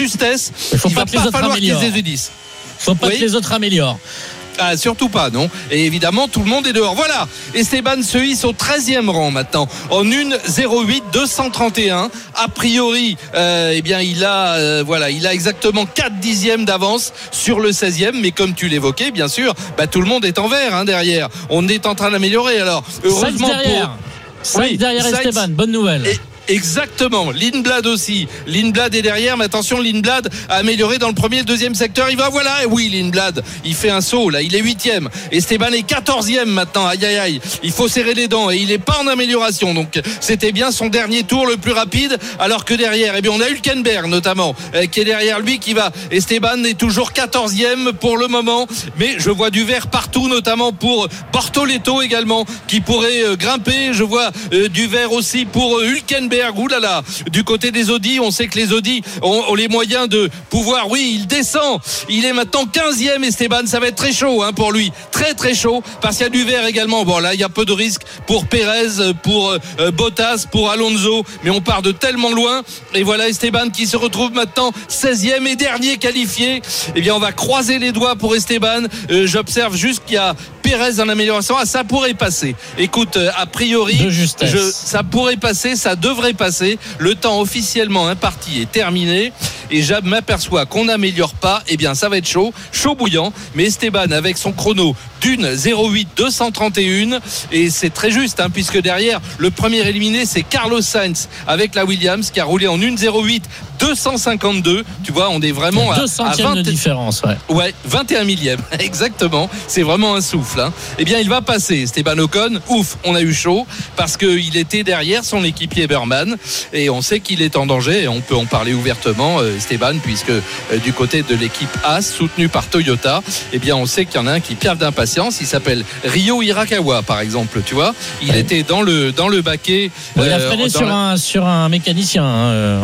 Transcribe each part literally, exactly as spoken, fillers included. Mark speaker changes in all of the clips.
Speaker 1: justesse.
Speaker 2: Il faut
Speaker 1: il
Speaker 2: pas
Speaker 1: va
Speaker 2: que les
Speaker 1: pas
Speaker 2: autres
Speaker 1: falloir qu'ils
Speaker 2: améliorent.
Speaker 1: désudissent.
Speaker 2: Faut pas
Speaker 1: Oui.
Speaker 2: que les autres améliorent.
Speaker 1: Ah, surtout pas, non. Et évidemment, tout le monde est dehors. Voilà, Esteban se hisse au treizième rang maintenant, en une zéro huit deux cent trente et un. A priori, euh, eh bien, il a, euh, voilà, il a exactement quatre dixièmes d'avance sur le seizième. Mais comme tu l'évoquais, bien sûr, bah, tout le monde est en vert hein, derrière. On est en train d'améliorer. Alors, heureusement
Speaker 2: Sainz derrière.
Speaker 1: pour...
Speaker 2: Sainz
Speaker 1: Oui,
Speaker 2: derrière
Speaker 1: Sainz.
Speaker 2: Esteban, bonne nouvelle.
Speaker 1: Et... Exactement, Lindblad aussi. Lindblad est derrière, mais attention, Lindblad a amélioré dans le premier et le deuxième secteur. Il va, voilà, et oui, Lindblad, il fait un saut, là, il est huitième. Esteban est quatorzième maintenant, aïe aïe aïe. Il faut serrer les dents et il est pas en amélioration. Donc, c'était bien son dernier tour le plus rapide, alors que derrière, eh bien, on a Hülkenberg notamment, euh, qui est derrière lui, qui va. Esteban est toujours quatorzième pour le moment, mais je vois du vert partout, notamment pour Bortoleto également, qui pourrait euh, grimper. Je vois euh, du vert aussi pour euh, Hülkenberg. Ouh là là, du côté des Audi, on sait que les Audi ont, ont les moyens de pouvoir, oui, il descend, il est maintenant quinzième Esteban, ça va être très chaud hein, pour lui, très très chaud, parce qu'il y a du vert également. Bon là, il y a peu de risques pour Pérez, pour euh, Bottas, pour Alonso, mais on part de tellement loin, et voilà Esteban qui se retrouve maintenant seizième et dernier qualifié. Eh bien on va croiser les doigts pour Esteban. euh, j'observe juste qu'il y a Pérez en amélioration. Ah, ça pourrait passer. Écoute, euh, a priori,
Speaker 2: de justesse.
Speaker 1: Je, ça pourrait passer, ça devrait passer. Le temps officiellement imparti est terminé. Et je m'aperçois qu'on n'améliore pas. Eh bien, ça va être chaud, chaud bouillant. Mais Esteban, avec son chrono d'une zéro huit deux cent trente et un, et c'est très juste, hein, puisque derrière, le premier éliminé, c'est Carlos Sainz avec la Williams qui a roulé en une zéro huit deux cent cinquante-deux. Tu vois, on est vraiment à,
Speaker 2: deux centièmes
Speaker 1: à vingt
Speaker 2: de différence, ouais.
Speaker 1: Ouais, vingt et un millième, exactement. C'est vraiment un souffle. Hein. Eh bien, il va passer, Esteban Ocon. Ouf, on a eu chaud parce qu'il était derrière son équipier Berman et on sait qu'il est en danger. Et on peut en parler ouvertement, euh, Esteban, puisque euh, du côté de l'équipe Haas, soutenue par Toyota, eh bien, on sait qu'il y en a un qui piaffe d'impatience. Il s'appelle Ryo Hirakawa, par exemple. Tu vois, il ouais. était dans le dans le baquet.
Speaker 2: Bon, il a freiné euh, sur la... un sur un mécanicien. Hein, euh...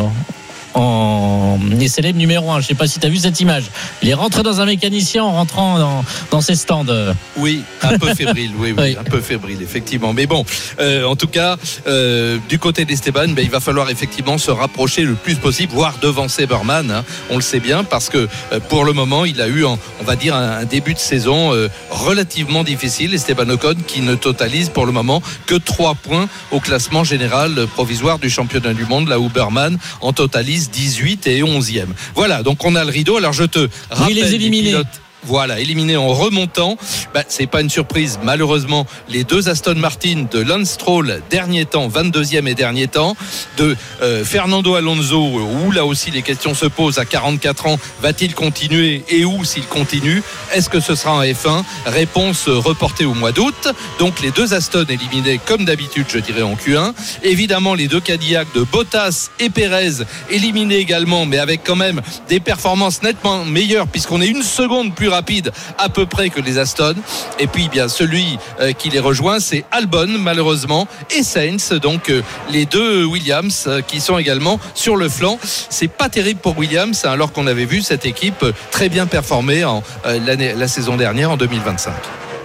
Speaker 2: en essai numéro un. Je ne sais pas si tu as vu cette image. Il est rentré dans un mécanicien en rentrant dans, dans ses stands.
Speaker 1: Oui, un peu fébrile, oui, oui, oui, un peu fébrile, effectivement. Mais bon, euh, en tout cas, euh, du côté d'Esteban, ben, il va falloir effectivement se rapprocher le plus possible, voire devancer Berman. Hein, on le sait bien, parce que euh, pour le moment, il a eu, un, on va dire, un, un début de saison euh, relativement difficile. Esteban Ocon, qui ne totalise pour le moment que trois points au classement général provisoire du championnat du monde, là où Berman en totalise dix-huit et onzième. Voilà, donc on a le rideau. Alors je te rappelle,
Speaker 2: oui, les éliminés.
Speaker 1: Voilà, éliminé en remontant. Bah, c'est pas une surprise, malheureusement. Les deux Aston Martin de Lance Stroll, dernier temps, vingt-deuxième et dernier temps, de euh, Fernando Alonso, où là aussi les questions se posent à quarante-quatre ans. Va-t-il continuer et où s'il continue? Est-ce que ce sera en F un? Réponse reportée au mois d'août. Donc les deux Aston éliminés comme d'habitude, je dirais en Q un. Évidemment, les deux Cadillac de Bottas et Pérez éliminés également, mais avec quand même des performances nettement meilleures, puisqu'on est une seconde plus rapide à peu près que les Aston. Et puis bien celui euh, qui les rejoint, c'est Albon malheureusement, et Sainz, donc euh, les deux Williams euh, qui sont également sur le flanc. C'est pas terrible pour Williams, hein, alors qu'on avait vu cette équipe euh, très bien performer en, euh, l'année, la saison dernière en deux mille vingt-cinq.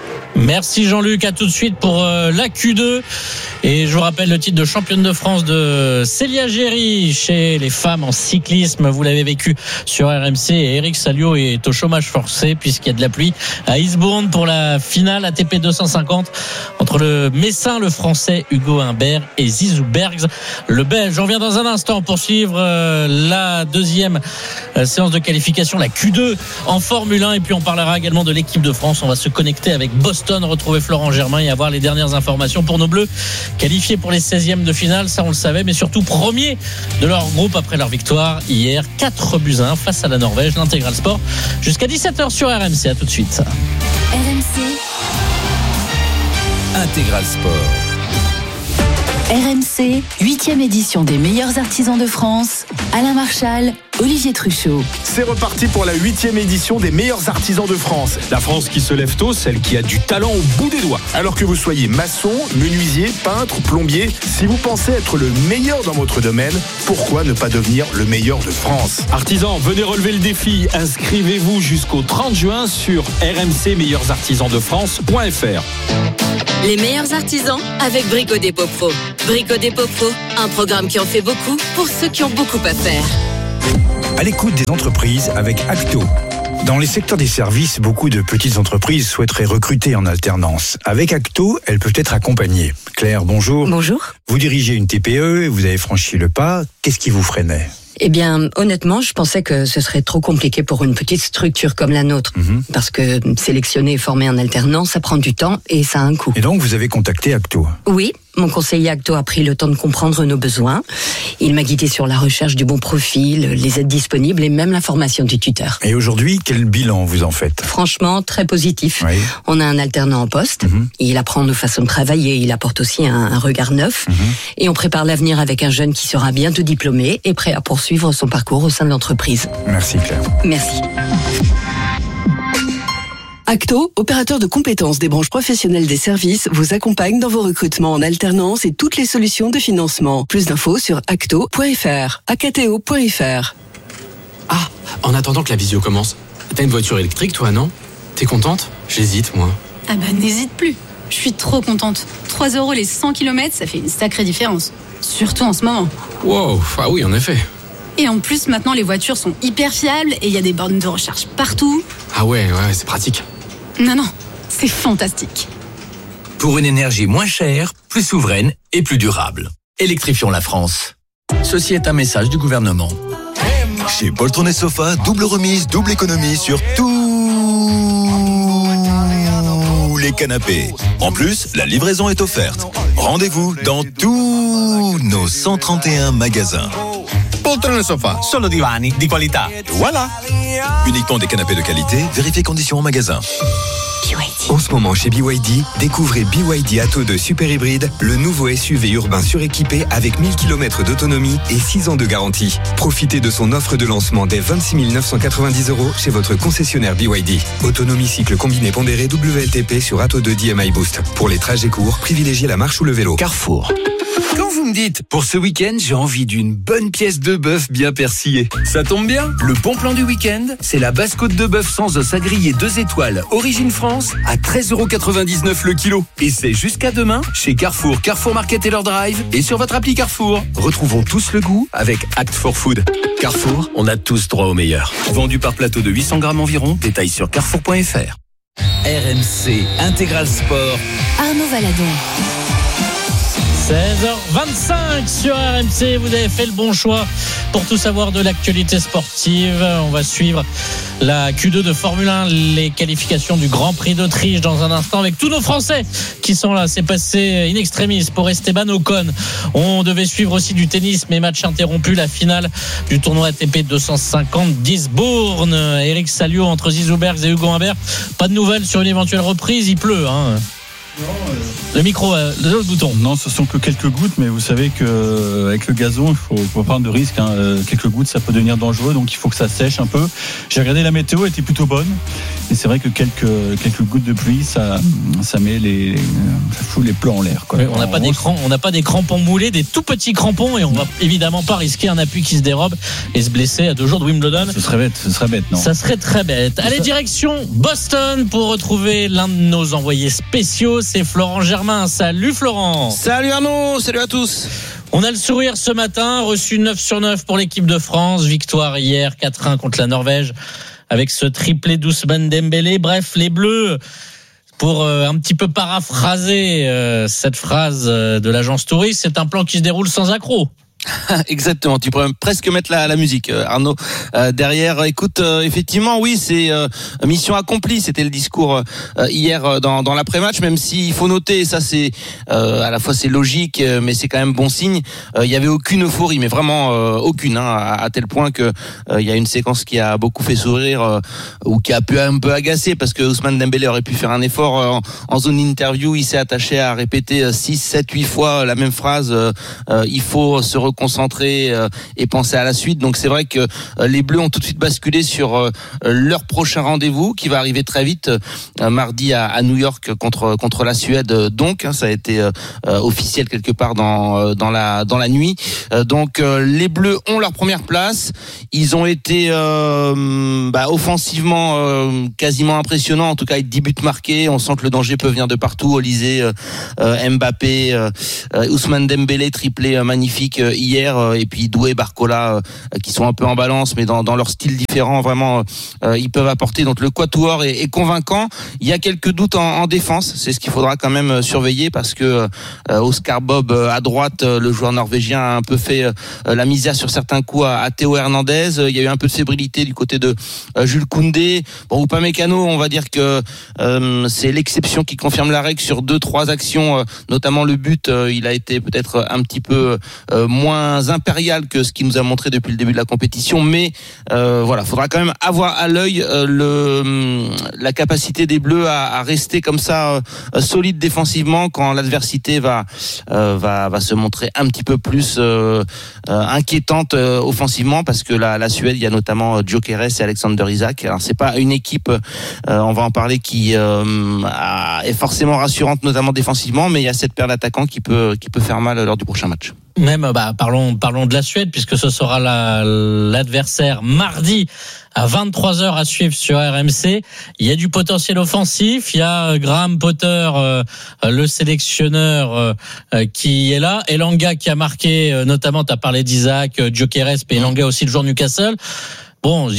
Speaker 2: Merci Jean-Luc, à tout de suite pour euh, la Q deux. Et je vous rappelle le titre de championne de France de Célia Géry chez les femmes en cyclisme. Vous l'avez vécu sur R M C, et Eric Salio est au chômage forcé puisqu'il y a de la pluie à Eastbourne pour la finale A T P deux cent cinquante entre le Messin, le Français Hugo Humbert, et Zizou Bergs, le Belge. On revient dans un instant pour suivre euh, la deuxième euh, séance de qualification, la Q deux en Formule un, et puis on parlera également de l'équipe de France. On va se connecter avec Boston, retrouver Florent Germain et avoir les dernières informations pour nos Bleus qualifiés pour les seizièmes de finale, ça on le savait, mais surtout premiers de leur groupe après leur victoire hier, quatre buts à un face à la Norvège. L'Intégral Sport jusqu'à dix-sept heures sur R M C. À tout de suite.
Speaker 3: R M C
Speaker 4: Intégral Sport.
Speaker 3: R M C, huitième édition des meilleurs artisans de France. Alain Marchal, Olivier Truchot.
Speaker 5: C'est reparti pour la huitième édition des meilleurs artisans de France. La France qui se lève tôt, celle qui a du talent au bout des doigts. Alors que vous soyez maçon, menuisier, peintre, plombier, si vous pensez être le meilleur dans votre domaine, pourquoi ne pas devenir le meilleur de France?
Speaker 6: Artisans, venez relever le défi. Inscrivez-vous jusqu'au trente juin sur r m c meilleurs artisans de france point f r.
Speaker 7: Les meilleurs artisans avec Brico Dépôt Pro. Brico Dépôt Pro, un programme qui en fait beaucoup pour ceux qui ont beaucoup à faire.
Speaker 4: à l'écoute des entreprises avec Acto. Dans les secteurs des services, beaucoup de petites entreprises souhaiteraient recruter en alternance. Avec Acto, elles peuvent être accompagnées. Claire, bonjour.
Speaker 8: Bonjour.
Speaker 4: Vous dirigez une T P E et vous avez franchi le pas. Qu'est-ce qui vous freinait ?
Speaker 8: Eh bien, honnêtement, je pensais que ce serait trop compliqué pour une petite structure comme la nôtre. Mmh. Parce que sélectionner et former en alternance, ça prend du temps et ça a un coût.
Speaker 4: Et donc, vous avez contacté Acto ?
Speaker 8: Oui, mon conseiller Acto a pris le temps de comprendre nos besoins. Il m'a guidé sur la recherche du bon profil, les aides disponibles et même la formation du tuteur.
Speaker 4: Et aujourd'hui, quel bilan vous en faites ?
Speaker 8: Franchement, très positif.
Speaker 4: Oui.
Speaker 8: On a un alternant en poste. Mmh. Il apprend nos façons de travailler. Il apporte aussi un, un regard neuf. Mmh. Et on prépare l'avenir avec un jeune qui sera bientôt diplômé et prêt à poursuivre son parcours au sein de l'entreprise.
Speaker 4: Merci Claire.
Speaker 8: Merci.
Speaker 9: Acto, opérateur de compétences des branches professionnelles des services, vous accompagne dans vos recrutements en alternance et toutes les solutions de financement. Plus d'infos sur acto point f r, acto point f r.
Speaker 10: Ah, en attendant que la visio commence, t'as une voiture électrique toi, non ? T'es contente ? J'hésite, moi.
Speaker 11: Ah bah n'hésite plus. Je suis trop contente. trois euros les cent kilomètres, ça fait une sacrée différence. Surtout en ce moment.
Speaker 10: Wow, ah oui, en effet.
Speaker 11: Et en plus, maintenant, les voitures sont hyper fiables et il y a des bornes de recharge partout.
Speaker 10: Ah ouais, ouais, c'est pratique.
Speaker 11: Non, non, c'est fantastique.
Speaker 12: Pour une énergie moins chère, plus souveraine et plus durable. Électrifions la France. Ceci est un message du gouvernement.
Speaker 13: Chez Poltron et Sofa, double remise, double économie sur tous les canapés. En plus, la livraison est offerte. Rendez-vous dans tous nos cent trente et un magasins.
Speaker 14: Poltron et Sofa, solo divani di qualità. Voilà.
Speaker 13: Uniquement des canapés de qualité, vérifiez conditions en magasin. En ce moment chez B Y D, découvrez B Y D Atto deux Super Hybride, le nouveau S U V urbain suréquipé avec mille kilomètres d'autonomie et six ans de garantie. Profitez de son offre de lancement dès vingt-six mille neuf cent quatre-vingt-dix euros chez votre concessionnaire B Y D. Autonomie cycle combiné pondéré W L T P sur Atto deux D M I Boost. Pour les trajets courts, privilégiez la marche ou le vélo.
Speaker 12: Carrefour. Quand vous me dites, pour ce week-end, j'ai envie d'une bonne pièce de bœuf bien persillée. Ça tombe bien, le bon plan du week-end, c'est la basse-côte de bœuf sans os à griller deux étoiles, origine France, à treize euros quatre-vingt-dix-neuf le kilo. Et c'est jusqu'à demain, chez Carrefour, Carrefour Market et leur drive, et sur votre appli Carrefour. Retrouvons tous le goût avec Act for Food. Carrefour, on a tous droit au meilleur. Vendu par plateau de huit cents grammes environ, détail sur carrefour point f r. R M C Intégral Sport.
Speaker 3: Arnaud Valadon.
Speaker 2: seize heures vingt-cinq sur R M C, vous avez fait le bon choix pour tout savoir de l'actualité sportive. On va suivre la Q deux de Formule un, les qualifications du Grand Prix d'Autriche dans un instant avec tous nos Français qui sont là. C'est passé in extremis pour Esteban Ocon. On devait suivre aussi du tennis, mais match interrompu, la finale du tournoi A T P deux cent cinquante d'Isbourne. Eric Salio entre Zizou Bergs et Hugo Humbert. Pas de nouvelles sur une éventuelle reprise, il pleut, hein. Le micro, euh, le bouton.
Speaker 15: Non, ce sont que quelques gouttes, mais vous savez qu'avec le gazon, il faut, faut prendre de risques. Hein. Quelques gouttes, ça peut devenir dangereux, donc il faut que ça sèche un peu. J'ai regardé la météo, elle était plutôt bonne. Et c'est vrai que quelques, quelques gouttes de pluie, ça, ça met les, ça fout les plans en l'air. Quoi.
Speaker 2: Oui, on n'a pas des crampons, on n'a pas des crampons moulés, des tout petits crampons, et on va évidemment pas risquer un appui qui se dérobe et se blesser à deux jours de Wimbledon.
Speaker 15: Ce serait bête, ce serait bête, non ?
Speaker 2: Ça serait très bête. Allez, direction Boston pour retrouver l'un de nos envoyés spéciaux. C'est Florent Germain. Salut Florent.
Speaker 16: Salut Arnaud, salut à tous.
Speaker 2: On a le sourire ce matin, reçu neuf sur neuf pour l'équipe de France. Victoire hier, quatre un contre la Norvège avec ce triplé d'Ousmane Dembélé. Bref, les Bleus, pour euh, un petit peu paraphraser euh, cette phrase euh, de l'agence touriste, c'est un plan qui se déroule sans accroc.
Speaker 16: Exactement, tu pourrais même presque mettre la, la musique, Arnaud, euh, derrière. Écoute, euh, effectivement, oui, c'est euh, mission accomplie. C'était le discours euh, hier dans, dans l'après-match, même s'il faut noter, et ça c'est euh, à la fois c'est logique, mais c'est quand même bon signe. Il euh, y avait aucune euphorie, mais vraiment euh, aucune, hein, à, à tel point que il euh, y a une séquence qui a beaucoup fait sourire euh, ou qui a pu un peu agacer, parce que Ousmane Dembélé aurait pu faire un effort euh, en, en zone interview. Il s'est attaché à répéter six, sept, huit fois la même phrase. Euh, euh, il faut se concentrer et penser à la suite. Donc c'est vrai que les Bleus ont tout de suite basculé sur leur prochain rendez-vous qui va arriver très vite mardi à New York contre contre la Suède. Donc ça a été officiel quelque part dans dans la dans la nuit. Donc les Bleus ont leur première place. Ils ont été euh, bah, offensivement euh, quasiment impressionnants. En tout cas, avec dix buts marqués. On sent que le danger peut venir de partout. Olysée, euh, Mbappé, euh, Ousmane Dembélé, triplé euh, magnifique hier, et puis Doué, Barcola, qui sont un peu en balance, mais dans, dans leur style différent, vraiment, ils peuvent apporter. Donc le quatuor est, est convaincant. Il y a quelques doutes en, en défense, c'est ce qu'il faudra quand même surveiller, parce que Oscar Bob à droite, le joueur norvégien, a un peu fait la misère sur certains coups à, à Théo Hernandez. Il y a eu un peu de fébrilité du côté de Jules Koundé. Bon, Upamecano, on va dire que euh, c'est l'exception qui confirme la règle sur deux, trois actions, euh, notamment le but. Euh, il a été peut-être un petit peu euh, moins impérial que ce qu'il nous a montré depuis le début de la compétition, mais euh, voilà, faudra quand même avoir à l'œil euh, le la capacité des Bleus à, à rester comme ça euh, solide défensivement quand l'adversité va euh, va va se montrer un petit peu plus euh, euh, inquiétante euh, offensivement, parce que la, la Suède, il y a notamment Gyökeres et Alexander Isak. Alors c'est pas une équipe, euh, on va en parler, qui euh, a, est forcément rassurante, notamment défensivement, mais il y a cette paire d'attaquants qui peut qui peut faire mal lors du prochain match.
Speaker 2: Même, bah, parlons, parlons de la Suède, puisque ce sera la, l'adversaire mardi à vingt-trois heures à suivre sur R M C. Il y a du potentiel offensif. Il y a Graham Potter, euh, le sélectionneur, euh, qui est là. Elanga qui a marqué, euh, notamment, tu as parlé d'Isaac, euh, Gyökeres, mais Elanga aussi, le joueur de Newcastle. Bon,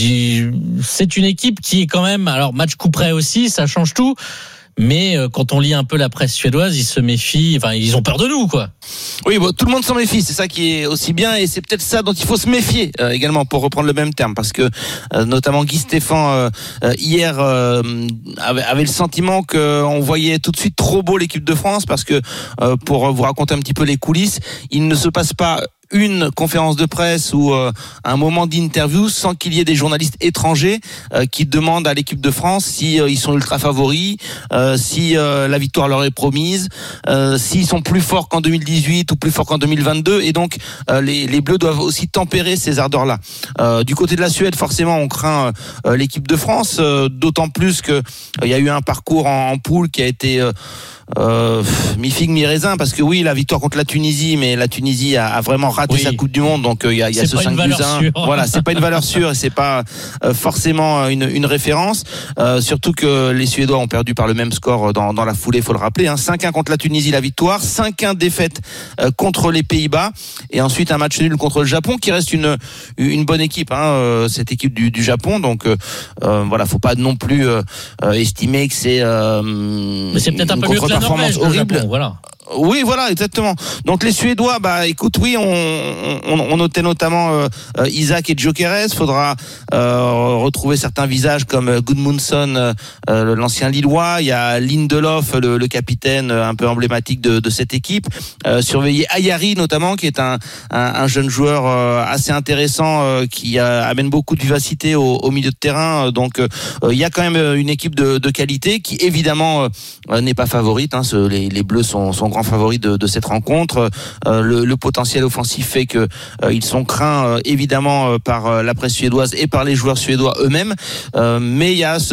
Speaker 2: c'est une équipe qui est quand même, alors match coup près aussi, ça change tout. Mais quand on lit un peu la presse suédoise, ils se méfient, enfin ils ont peur de nous, quoi.
Speaker 16: Oui, bon, tout le monde s'en méfie, c'est ça qui est aussi bien, et c'est peut-être ça dont il faut se méfier euh, également, pour reprendre le même terme, parce que euh, notamment Guy Stéphane euh, hier euh, avait, avait le sentiment qu'on voyait tout de suite trop beau l'équipe de France, parce que euh, pour vous raconter un petit peu les coulisses, il ne se passe pas une conférence de presse ou euh, un moment d'interview sans qu'il y ait des journalistes étrangers euh, qui demandent à l'équipe de France si euh, ils sont ultra favoris, euh, si euh, la victoire leur est promise, euh, s'ils sont plus forts qu'en deux mille dix-huit ou plus forts qu'en deux mille vingt-deux, et donc euh, les, les Bleus doivent aussi tempérer ces ardeurs-là. Euh, du côté de la Suède, forcément, on craint euh, l'équipe de France, euh, d'autant plus que il euh, y a eu un parcours en, en poule qui a été euh, Euh, mi-figue, mi-raisin, parce que oui, la victoire contre la Tunisie, mais la Tunisie a, a vraiment raté oui. sa Coupe du Monde, donc il euh, y a, y a ce cinq buts un. Voilà, c'est pas une valeur sûre et c'est pas euh, forcément une, une référence. Euh, surtout que les Suédois ont perdu par le même score dans, dans la foulée, faut le rappeler. Hein. cinq un contre la Tunisie, la victoire, cinq un défaite euh, contre les Pays-Bas, et ensuite un match nul contre le Japon, qui reste une une bonne équipe, hein, euh, cette équipe du, du Japon. Donc euh, euh, voilà, faut pas non plus euh, estimer que c'est. Euh,
Speaker 2: mais c'est peut-être un peu mieux que la Norvège, horrible. Japon, voilà.
Speaker 16: Oui, voilà, exactement. Donc les Suédois, bah écoute, oui, on, on, on notait notamment euh, Isaac et Gyökeres. Faudra euh, retrouver certains visages comme Gudmundsson, euh, l'ancien Lillois. Il y a Lindelof, le, le capitaine un peu emblématique de, de cette équipe. Euh, surveiller Ayari notamment, qui est un, un, un jeune joueur euh, assez intéressant, euh, qui euh, amène beaucoup de vivacité au, au milieu de terrain. Donc euh, il y a quand même une équipe de, de qualité qui évidemment euh, n'est pas favorite. Hein. Ce, les, les Bleus sont, sont grands favoris de, de cette rencontre. Euh, le, le potentiel offensif fait que euh, ils sont craints euh, évidemment euh, par euh, la presse suédoise et par les joueurs suédois eux-mêmes. Euh, mais il y a ce,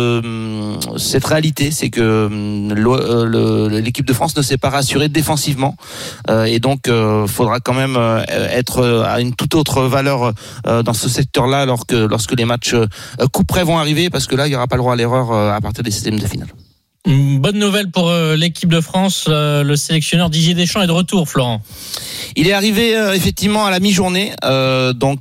Speaker 16: euh, cette réalité, c'est que euh, le, l'équipe de France ne s'est pas rassurée défensivement, euh, et donc euh, faudra quand même euh, être à une toute autre valeur euh, dans ce secteur-là, alors que lorsque les matchs euh, coup près vont arriver, parce que là il n'y aura pas le droit à l'erreur euh, à partir des seizièmes de finale.
Speaker 2: Bonne nouvelle pour euh, l'équipe de France. Euh, le sélectionneur Didier Deschamps est de retour, Florent.
Speaker 16: Il est arrivé euh, effectivement à la mi-journée, euh, donc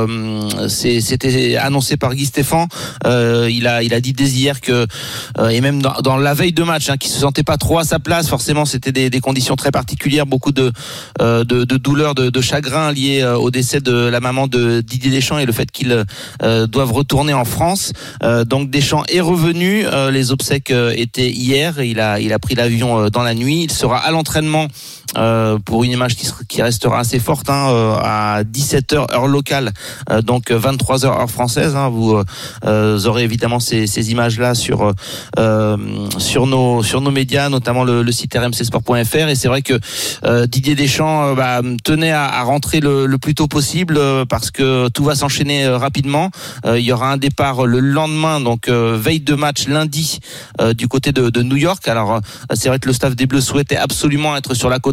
Speaker 16: euh, c'est, c'était annoncé par Guy Stéphane. Euh, il a, il a dit dès hier que, euh, et même dans, dans la veille de match, hein, qu'il se sentait pas trop à sa place. Forcément, c'était des, des conditions très particulières, beaucoup de, euh, de, de douleurs, de, de chagrin liés euh, au décès de la maman de Didier Deschamps et le fait qu'ils euh, doivent retourner en France. Euh, donc Deschamps est revenu. Euh, les obsèques euh, étaient hier. Il a, il a pris l'avion euh, dans la nuit. Il sera à l'entraînement euh, pour une image qui, sera, qui restera assez forte, hein, euh, à dix-sept heures heure locale, euh, donc vingt-trois heures heure française. Hein, vous euh, aurez évidemment ces, ces images-là sur euh, sur nos sur nos médias, notamment le, le site r m c sport point f r. Et c'est vrai que euh, Didier Deschamps euh, bah, tenait à, à rentrer le, le plus tôt possible, euh, parce que tout va s'enchaîner euh, rapidement. Euh, il y aura un départ le lendemain, donc euh, veille de match lundi, euh, du côté de, de New York. Alors euh, c'est vrai que le staff des Bleus souhaitait absolument être sur la côte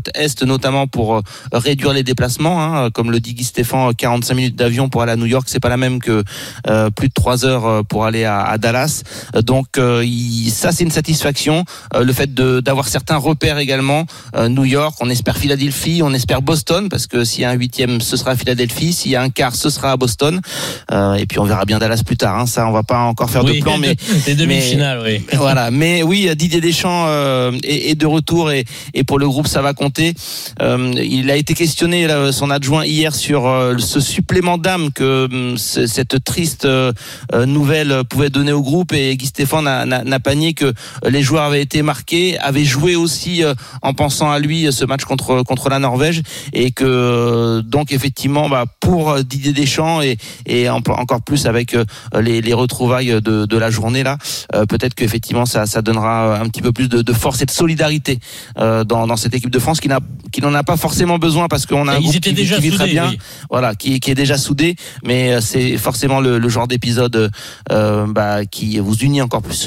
Speaker 16: côte est, notamment pour euh, réduire les déplacements, hein, comme le dit Guy Stéphane, quarante-cinq minutes d'avion pour aller à New York, c'est pas la même que euh, plus de trois heures pour aller à, à Dallas. Donc euh, il, ça c'est une satisfaction. Euh, le fait de, d'avoir certains repères également. Euh, New York, on espère Philadelphie, on espère Boston, parce que s'il y a un huitième, ce sera à Philadelphie. S'il y a un quart, ce sera à Boston. Euh, et puis on verra bien Dallas plus tard. Hein. Ça, on va pas encore faire
Speaker 2: oui,
Speaker 16: de plan, mais
Speaker 2: les demi-finales, oui.
Speaker 16: Voilà. Mais oui, Didier Deschamps euh, est, est de retour et, et pour le groupe, ça va compter. Euh, il a été questionné, là, son adjoint hier, sur euh, ce supplément d'âme que euh, cette triste euh, nouvelle pouvait donner au groupe. Et Guy Stéphane n'a, n'a, n'a pas nié que les joueurs avaient été marqués, avaient joué aussi euh, en pensant à lui ce match contre contre la Norvège, et que euh, donc effectivement, bah, pour Didier Deschamps et, et en, encore plus avec euh, les, les retrouvailles de, de la journée là, euh, peut-être qu'effectivement ça, ça donnera un petit peu plus de, de force et de solidarité euh, dans, dans cette équipe de France qui n'a qui n'en a pas forcément besoin, parce qu'on a un
Speaker 2: Ils
Speaker 16: groupe
Speaker 2: étaient
Speaker 16: qui,
Speaker 2: déjà
Speaker 16: qui vit très
Speaker 2: soudés,
Speaker 16: bien,
Speaker 2: oui.
Speaker 16: voilà, qui, qui est déjà soudé, mais c'est forcément le, le genre d'épisode euh, bah, qui vous unit encore plus.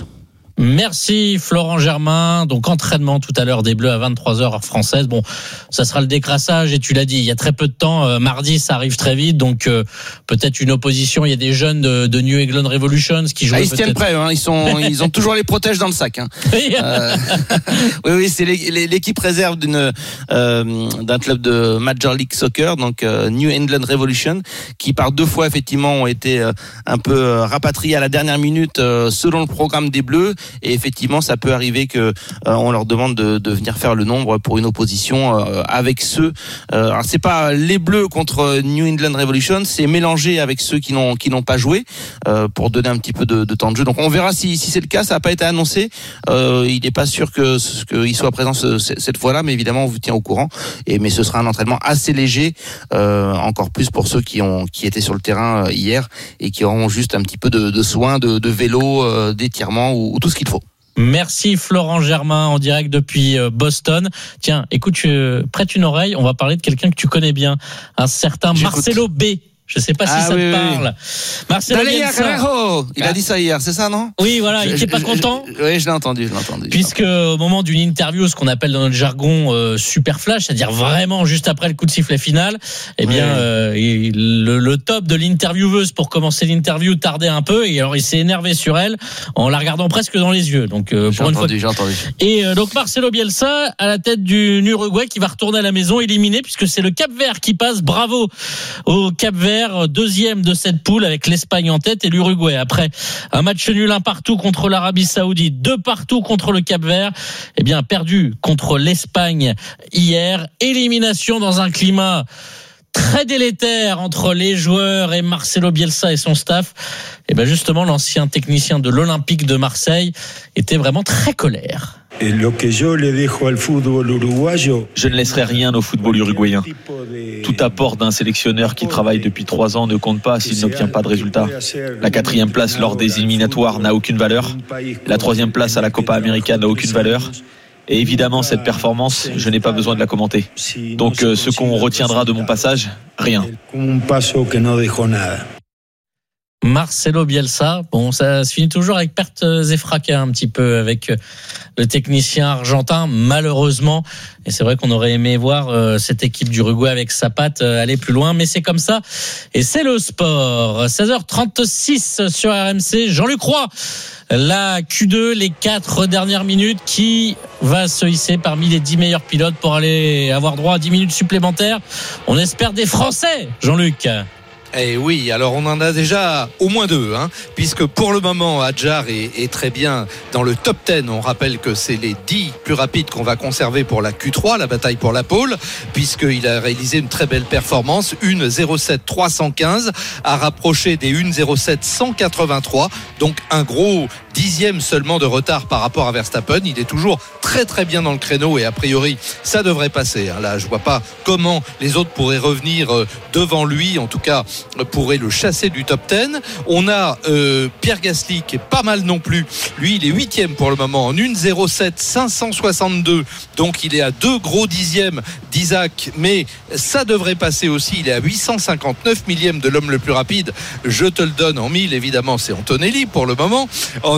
Speaker 2: Merci Florent Germain. Donc entraînement tout à l'heure des Bleus à vingt-trois heures heure française. Bon, ça sera le décrassage et tu l'as dit, il y a très peu de temps. Euh, mardi, ça arrive très vite, donc euh, peut-être une opposition. Il y a des jeunes de, de New England Revolutions qui jouent.
Speaker 16: Ah, ils
Speaker 2: se
Speaker 16: tiennent prêts, hein. Ils sont, ils ont toujours les protèges dans le sac. Hein. euh, oui, oui, c'est l'équipe réserve d'une euh, d'un club de Major League Soccer, donc euh, New England Revolution, qui par deux fois effectivement ont été euh, un peu euh, rapatriés à la dernière minute euh, selon le programme des Bleus. Et effectivement, ça peut arriver que euh, on leur demande de, de venir faire le nombre pour une opposition euh, avec ceux. Euh, alors c'est pas les Bleus contre New England Revolution, c'est mélangé avec ceux qui n'ont qui n'ont pas joué euh, pour donner un petit peu de, de temps de jeu. Donc on verra si si c'est le cas. Ça n'a pas été annoncé. Euh, il n'est pas sûr que qu'il soit présent ce, cette fois-là, mais évidemment on vous tient au courant. Et mais ce sera un entraînement assez léger, euh, encore plus pour ceux qui ont qui étaient sur le terrain hier et qui auront juste un petit peu de, de soins, de, de vélo, euh, d'étirement ou, ou tout ce qu'il faut.
Speaker 2: Merci Florent Germain en direct depuis Boston. Tiens, écoute, tu prêtes une oreille, on va parler de quelqu'un que tu connais bien, un certain J'écoute. Marcelo B. Je sais pas si ah, ça oui, te parle.
Speaker 16: Oui. Marcelo Bielsa. Il a dit ça hier, c'est ça, non?
Speaker 2: Oui, voilà, il était pas content.
Speaker 16: Je, oui, je l'ai entendu, je l'ai entendu.
Speaker 2: Puisque au moment d'une interview, ce qu'on appelle dans notre jargon euh, super flash, c'est-à-dire vraiment juste après le coup de sifflet final, eh bien, oui. euh, il, le, le top de l'intervieweuse pour commencer l'interview tardait un peu, et alors il s'est énervé sur elle en la regardant presque dans les yeux. Donc euh,
Speaker 16: j'ai
Speaker 2: pour
Speaker 16: entendu,
Speaker 2: une
Speaker 16: fois. J'ai entendu.
Speaker 2: Et euh, donc Marcelo Bielsa à la tête du Uruguay qui va retourner à la maison éliminé, puisque c'est le Cap-Vert qui passe. Bravo au Cap-Vert, deuxième de cette poule avec l'Espagne en tête et l'Uruguay. Après un match nul un partout contre l'Arabie Saoudite, deux partout contre le Cap-Vert, eh bien perdu contre l'Espagne hier. Élimination dans un climat très délétère entre les joueurs et Marcelo Bielsa et son staff. Et bien justement, l'ancien technicien de l'Olympique de Marseille était vraiment très colère.
Speaker 17: Je ne laisserai rien au football uruguayen. Tout apport d'un sélectionneur qui travaille depuis trois ans ne compte pas s'il n'obtient pas de résultats. La quatrième place lors des éliminatoires n'a aucune valeur. La troisième place à la Copa América n'a aucune valeur. Et évidemment, cette performance, je n'ai pas besoin de la commenter. Donc, euh, ce qu'on retiendra de mon passage, rien.
Speaker 2: Marcelo Bielsa, bon, ça se finit toujours avec pertes et fracas un petit peu avec le technicien argentin, malheureusement. Et c'est vrai qu'on aurait aimé voir euh, cette équipe d'Uruguay avec sa patte euh, aller plus loin, mais c'est comme ça. Et c'est le sport. seize heures trente-six sur R M C. Jean-Luc Roy, la Q deux, les quatre dernières minutes, qui va se hisser parmi les dix meilleurs pilotes pour aller avoir droit à dix minutes supplémentaires. On espère des Français, Jean-Luc.
Speaker 1: Eh oui, alors on en a déjà au moins deux, hein, puisque pour le moment Adjar est, est très bien dans le top dix. On rappelle que c'est les dix plus rapides qu'on va conserver pour la Q trois, la bataille pour la pole, puisqu'il a réalisé une très belle performance, une zéro sept trois cent quinze, à rapprocher des une zéro sept cent quatre-vingt-trois, donc un gros dixième seulement de retard par rapport à Verstappen. Il est toujours très très bien dans le créneau et a priori ça devrait passer, hein. Là je vois pas comment les autres pourraient revenir devant lui, en tout cas pourrait le chasser du top dix. On a euh, Pierre Gasly qui est pas mal non plus. Lui, il est huitième pour le moment en une zéro sept cinq cent soixante-deux. Donc il est à deux gros dixièmes d'Isaac, mais ça devrait passer aussi. Il est à huit cent cinquante-neuf millièmes de l'homme le plus rapide. Je te le donne en mille, évidemment, c'est Antonelli pour le moment. En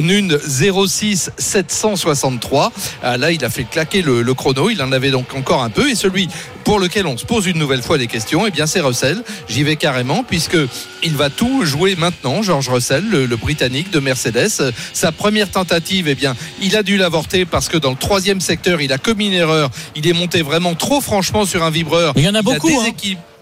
Speaker 1: une zéro six sept cent soixante-trois. Ah, là, il a fait claquer le, le chrono. Il en avait donc encore un peu. Et celui pour lequel on se pose une nouvelle fois des questions, eh bien, c'est Russell. J'y vais carrément, puisque il va tout jouer maintenant. George Russell, le, le Britannique de Mercedes. Sa première tentative, eh bien, il a dû l'avorter parce que dans le troisième secteur, il a commis une erreur. Il est monté vraiment trop franchement sur un vibreur.
Speaker 2: Il y en a beaucoup.
Speaker 1: Il a
Speaker 2: hein.
Speaker 1: Pardon ?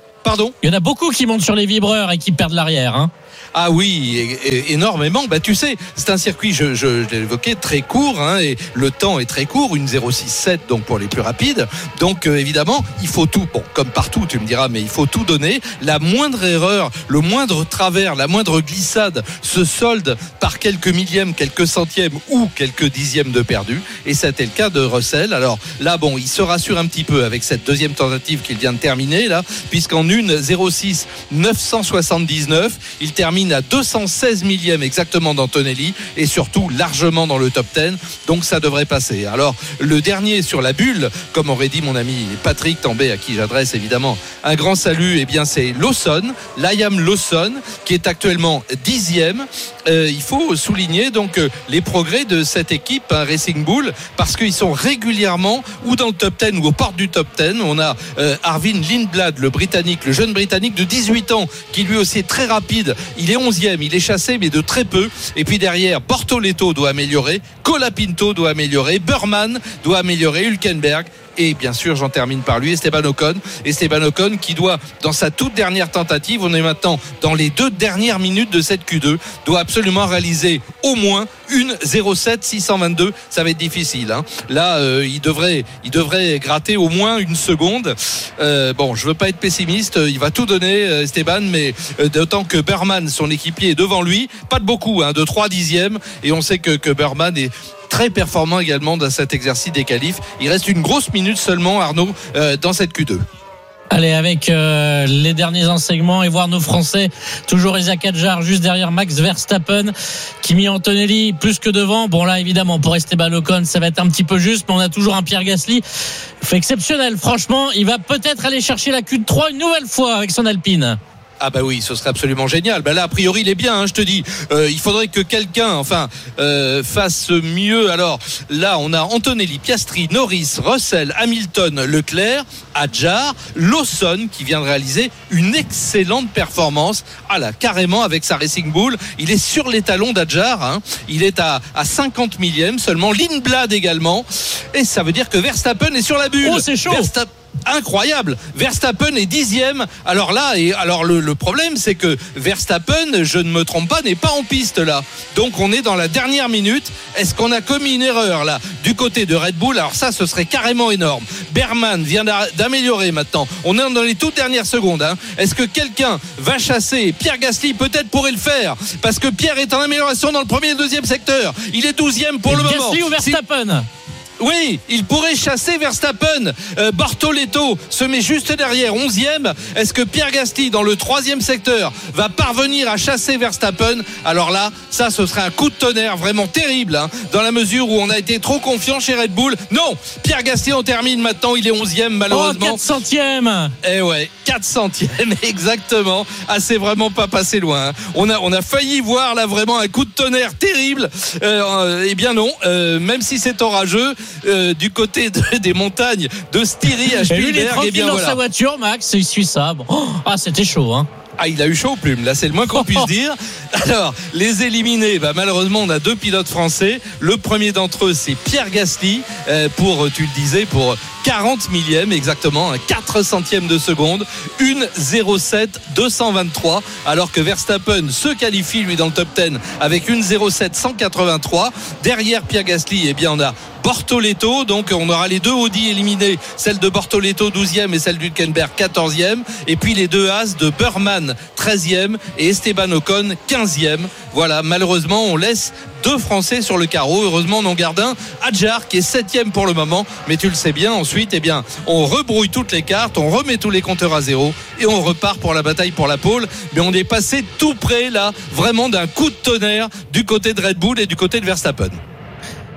Speaker 2: Il y en a beaucoup qui montent sur les vibreurs et qui perdent l'arrière. Hein.
Speaker 1: Ah oui, é- é- énormément. Bah tu sais, c'est un circuit, je, je, je l'ai évoqué, très court, hein, et le temps est très court, une zéro six sept donc pour les plus rapides. Donc euh, évidemment, il faut tout. Bon, comme partout, tu me diras, mais il faut tout donner. La moindre erreur, le moindre travers, la moindre glissade se solde par quelques millièmes, quelques centièmes ou quelques dixièmes de perdu. Et c'était le cas de Russell. Alors là, bon, il se rassure un petit peu avec cette deuxième tentative qu'il vient de terminer là, puisqu'en une zéro six neuf cent soixante-dix-neuf, il termine à deux cent seize millièmes exactement d'Antonelli et surtout largement dans le top dix, donc ça devrait passer. Alors le dernier sur la bulle, comme aurait dit mon ami Patrick Tambay, à qui j'adresse évidemment un grand salut, eh bien c'est Lawson, Liam Lawson, qui est actuellement dixième. Euh, il faut souligner donc euh, les progrès de cette équipe hein, Racing Bull, parce qu'ils sont régulièrement ou dans le top dix ou aux portes du top dix. On a euh, Arvin Lindblad, le Britannique, le jeune Britannique de dix-huit ans, qui lui aussi est très rapide. Il est onzième, il est chassé mais de très peu. Et puis derrière, Bortoleto doit améliorer, Colapinto doit améliorer, Burman doit améliorer, Hülkenberg. Et bien sûr, j'en termine par lui, Esteban Ocon. Esteban Ocon qui doit, dans sa toute dernière tentative, on est maintenant dans les deux dernières minutes de cette Q deux, doit absolument réaliser au moins une zéro sept six cent vingt-deux. Ça va être difficile. Hein. Là, euh, il devrait, il devrait gratter au moins une seconde. Euh, bon, je veux pas être pessimiste. Il va tout donner, Esteban, mais euh, d'autant que Burman, son équipier, est devant lui. Pas de beaucoup, hein, de trois dixièmes. Et on sait que, que Burman est très performant également dans cet exercice des qualifs. Il reste une grosse minute seulement, Arnaud, euh, dans cette Q deux.
Speaker 2: Allez, avec euh, les derniers enseignements et voir nos Français, toujours Isaac Hadjar juste derrière Max Verstappen, Kimi Antonelli plus que devant. Bon là évidemment pour Esteban Ocon ça va être un petit peu juste, mais on a toujours un Pierre Gasly fait exceptionnel. Franchement, il va peut-être aller chercher la Q trois une nouvelle fois avec son Alpine.
Speaker 1: Ah bah oui, ce serait absolument génial. Bah là, a priori, il est bien, hein, je te dis. Euh, il faudrait que quelqu'un, enfin, euh, fasse mieux. Alors là, on a Antonelli, Piastri, Norris, Russell, Hamilton, Leclerc, Hadjar, Lawson qui vient de réaliser une excellente performance. Ah là, carrément avec sa Racing Bull, il est sur les talons d'Hadjar. Hein. Il est à, à cinquante millièmes seulement. Lindblad également. Et ça veut dire que Verstappen est sur la bulle.
Speaker 2: Oh, c'est chaud.
Speaker 1: Verstappen. Incroyable, Verstappen est dixième. Alors là, et alors le, le problème, c'est que Verstappen, je ne me trompe pas, n'est pas en piste là. Donc on est dans la dernière minute. Est-ce qu'on a commis une erreur là du côté de Red Bull? Alors ça, ce serait carrément énorme. Berman vient d'améliorer maintenant. On est dans les toutes dernières secondes. Hein. Est-ce que quelqu'un va chasser Pierre Gasly? Peut-être pourrait le faire, parce que Pierre est en amélioration dans le premier et deuxième secteur. Il est douzième pour
Speaker 2: et
Speaker 1: le
Speaker 2: Gasly
Speaker 1: moment.
Speaker 2: Gasly ou Verstappen?
Speaker 1: Si... Oui, il pourrait chasser Verstappen. euh, Bortoleto se met juste derrière, onzième. Est-ce que Pierre Gasly dans le troisième secteur va parvenir à chasser Verstappen? Alors là, ça ce serait un coup de tonnerre vraiment terrible, hein, dans la mesure où on a été trop confiant chez Red Bull. Non, Pierre Gasly on termine maintenant, il est onzième malheureusement.
Speaker 2: Oh, quatre centièmes.
Speaker 1: Eh ouais, quatre centièmes exactement. Ah, c'est vraiment pas passé loin. Hein. On a on a failli voir là vraiment un coup de tonnerre terrible. Euh, eh bien non, euh, même si c'est orageux. Euh, du côté de, des montagnes de Styrie à Spielberg.
Speaker 2: Et lui, il est tranquille
Speaker 1: et bien,
Speaker 2: dans
Speaker 1: voilà.
Speaker 2: sa voiture, Max, il suit ça. Bon. Oh, ah, c'était chaud, hein.
Speaker 1: Ah, il a eu chaud aux plumes, là c'est le moins qu'on puisse dire. Alors, les éliminés, bah, malheureusement on a deux pilotes français. Le premier d'entre eux c'est Pierre Gasly, euh, pour, tu le disais, pour quarante millièmes exactement, hein, quatre centièmes de seconde, une zéro sept deux cent vingt-trois, alors que Verstappen se qualifie lui dans le top dix avec une zéro sept cent quatre-vingt-trois. Derrière Pierre Gasly, eh bien on a Bortoleto, donc on aura les deux Audi éliminés, celle de Bortoleto douzième et celle d'Hülkenberg quatorzième, et puis les deux As de Burman treizième et Esteban Ocon quinzième. Voilà, malheureusement on laisse deux Français sur le carreau. Heureusement on en garde un, Hadjar, qui est septième pour le moment, mais tu le sais bien, ensuite eh bien on rebrouille toutes les cartes, on remet tous les compteurs à zéro et on repart pour la bataille pour la pole. Mais on est passé tout près là, vraiment d'un coup de tonnerre du côté de Red Bull et du côté de Verstappen.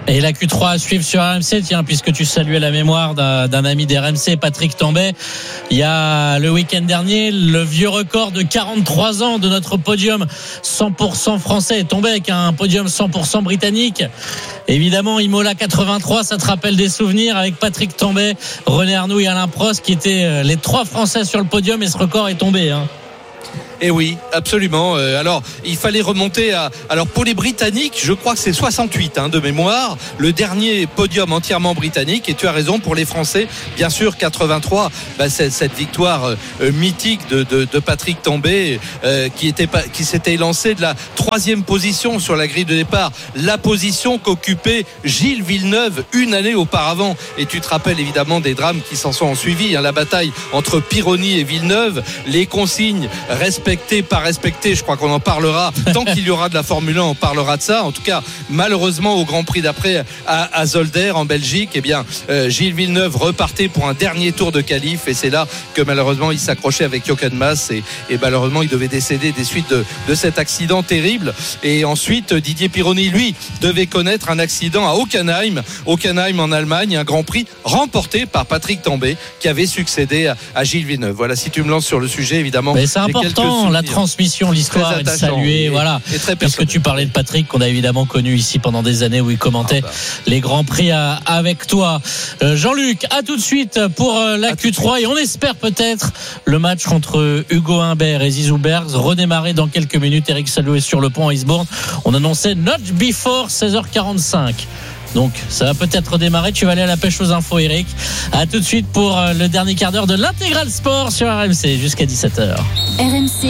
Speaker 2: Et la Q trois à suivre sur R M C, tiens, puisque tu saluais la mémoire d'un, d'un ami d'R M C, Patrick Tambay. Il y a le week-end dernier, le vieux record de quarante-trois ans de notre podium cent pour cent français est tombé avec un podium cent pour cent britannique. Évidemment, Imola quatre-vingt-trois, ça te rappelle des souvenirs avec Patrick Tambay, René Arnoux et Alain Prost qui étaient les trois Français sur le podium, et ce record est tombé, hein.
Speaker 1: Et oui, absolument. Alors, il fallait remonter à... Alors, pour les Britanniques, je crois que c'est soixante-huit hein, de mémoire, le dernier podium entièrement britannique. Et tu as raison, pour les Français, bien sûr, quatre-vingt-trois, bah, c'est cette victoire euh, mythique de, de, de Patrick Tambay, euh, qui, était, qui s'était lancé de la troisième position sur la grille de départ, la position qu'occupait Gilles Villeneuve une année auparavant. Et tu te rappelles évidemment des drames qui s'en sont suivis, hein, la bataille entre Pironi et Villeneuve, les consignes respectives respecté, pas respecté, je crois qu'on en parlera. Tant qu'il y aura de la Formule un, on parlera de ça. En tout cas, malheureusement, au Grand Prix d'après à, à Zolder en Belgique, eh bien, euh, Gilles Villeneuve repartait pour un dernier tour de qualif, et c'est là que malheureusement il s'accrochait avec Jochen Mass, et, et malheureusement il devait décéder des suites de, de cet accident terrible. Et ensuite, Didier Pironi, lui, devait connaître un accident à Hockenheim, Hockenheim en Allemagne, un Grand Prix remporté par Patrick Tambay qui avait succédé à, à Gilles Villeneuve. Voilà, si tu me lances sur le sujet, évidemment.
Speaker 2: Mais c'est important. La transmission, l'histoire, et de saluer, et, voilà. Et parce que tu parlais de Patrick, qu'on a évidemment connu ici pendant des années, où il commentait ah bah. les grands prix à, avec toi. Euh, Jean-Luc, à tout de suite pour euh, la à Q trois, et on espère peut-être le match entre Hugo Humbert et Zizou Bergs redémarrer dans quelques minutes. Eric Salou est sur le pont à Eastbourne. On annonçait not before seize heures quarante-cinq. Donc ça va peut-être redémarrer. Tu vas aller à la pêche aux infos, Eric. À tout de suite pour le dernier quart d'heure de l'Intégral Sport sur R M C jusqu'à dix-sept heures.
Speaker 3: R M C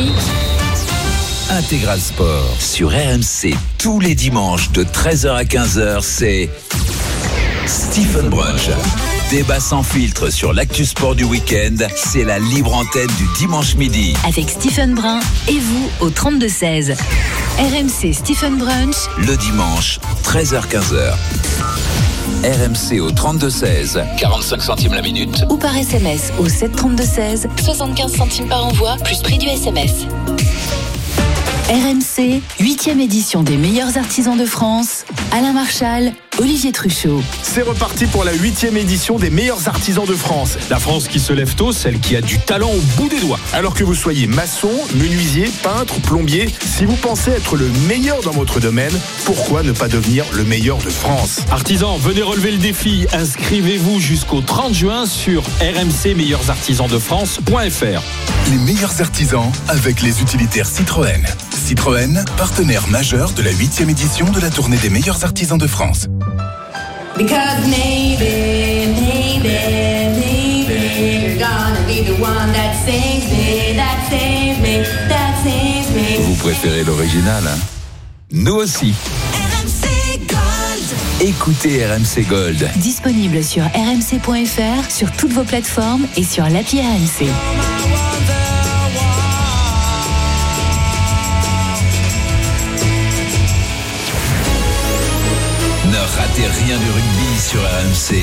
Speaker 12: Intégral Sport sur R M C tous les dimanches de treize heures à quinze heures, c'est Stephen Brunch. Débat sans filtre sur l'actu sport du week-end, c'est la libre antenne du dimanche midi.
Speaker 3: Avec Stephen Brun et vous au trente-deux seize. R M C Stephen Brunch.
Speaker 12: Le dimanche, treize heures quinze heures. R M C au trente-deux seize, quarante-cinq centimes la minute.
Speaker 3: Ou par S M S au sept trente-deux seize, soixante-quinze centimes par envoi, plus prix du S M S. R M C, huitième édition des meilleurs artisans de France. Alain Marchal, Olivier Truchot.
Speaker 5: C'est reparti pour la huitième édition des meilleurs artisans de France. La France qui se lève tôt, celle qui a du talent au bout des doigts. Alors que vous soyez maçon, menuisier, peintre, plombier, si vous pensez être le meilleur dans votre domaine, pourquoi ne pas devenir le meilleur de France ?
Speaker 6: Artisans, venez relever le défi. Inscrivez-vous jusqu'au trente juin sur r m c meilleurs artisans de france point f r.
Speaker 18: Les meilleurs artisans avec les utilitaires Citroën. Citroën, partenaire majeur de la huitième édition de la tournée des meilleurs artisans de France.
Speaker 19: Because maybe, maybe, maybe you're gonna be the one that saves me, that saves me, that saves me.
Speaker 12: Vous préférez l'original, hein ? Nous aussi.
Speaker 19: R M C Gold.
Speaker 12: Écoutez R M C Gold.
Speaker 3: Disponible sur r m c point f r, sur toutes vos plateformes et sur l'appli R M C.
Speaker 12: Ne ratez rien du rugby sur R M C.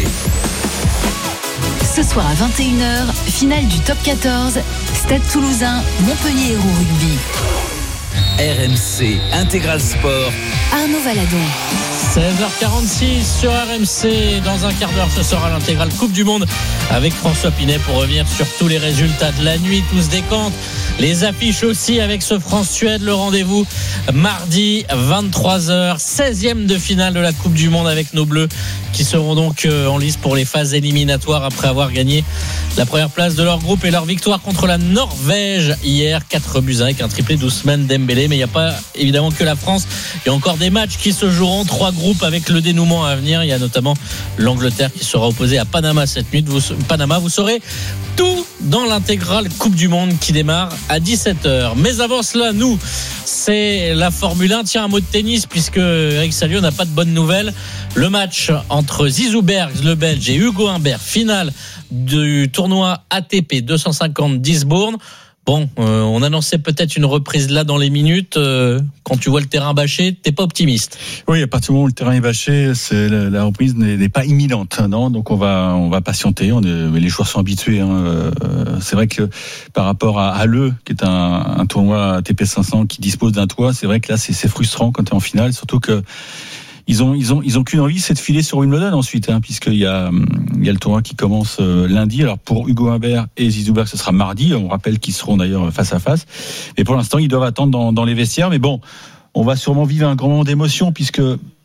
Speaker 3: Ce soir à vingt et une heures, finale du top quatorze, Stade Toulousain, Montpellier Hérault Rugby.
Speaker 12: R M C Intégral Sport.
Speaker 3: Arnaud Valadon.
Speaker 2: seize heures quarante-six sur R M C. Dans un quart d'heure, ce sera l'intégrale Coupe du Monde avec François Pinet pour revenir sur tous les résultats de la nuit. Tout se décante. Les affiches aussi avec ce France-Suède. Le rendez-vous mardi vingt-trois heures. seizième de finale de la Coupe du Monde avec nos Bleus qui seront donc en lice pour les phases éliminatoires après avoir gagné la première place de leur groupe et leur victoire contre la Norvège hier. quatre buts à un avec un triplé d'Ousmane Dembélé. Mais il n'y a pas évidemment que la France. Il y a encore des matchs qui se joueront. Trois groupes avec le dénouement à venir. Il y a notamment l'Angleterre qui sera opposée à Panama cette nuit. Vous, Panama, vous saurez tout dans l'intégrale Coupe du Monde qui démarre à dix-sept heures. Mais avant cela, nous, c'est la Formule un. Tiens, un mot de tennis puisque Eric Salio n'a pas de bonnes nouvelles. Le match entre Zizou Bergs, le Belge, et Hugo Humbert, finale du tournoi A T P deux cent cinquante d'Eastbourne. Bon, euh, on annonçait peut-être une reprise là dans les minutes. Euh, quand tu vois le terrain bâché, t'es pas optimiste.
Speaker 15: Oui, à partir du moment où le terrain est bâché, c'est la, la reprise n'est, n'est pas imminente, non. Donc on va on va patienter. On est, les joueurs sont habitués. Hein. Euh, c'est vrai que par rapport à Halle, qui est un, un tournoi A T P cinq cents qui dispose d'un toit, c'est vrai que là c'est, c'est frustrant quand t'es en finale, surtout que ils ont, ils ont, ils ont qu'une envie, c'est de filer sur Wimbledon ensuite, hein, puisqu'il y a, il y a le tournoi qui commence euh, lundi. Alors pour Hugo Humbert et Zizou Berg, ce sera mardi. On rappelle qu'ils seront d'ailleurs face à face. Et pour l'instant, ils doivent attendre dans, dans les vestiaires. Mais bon, on va sûrement vivre un grand moment d'émotion puisque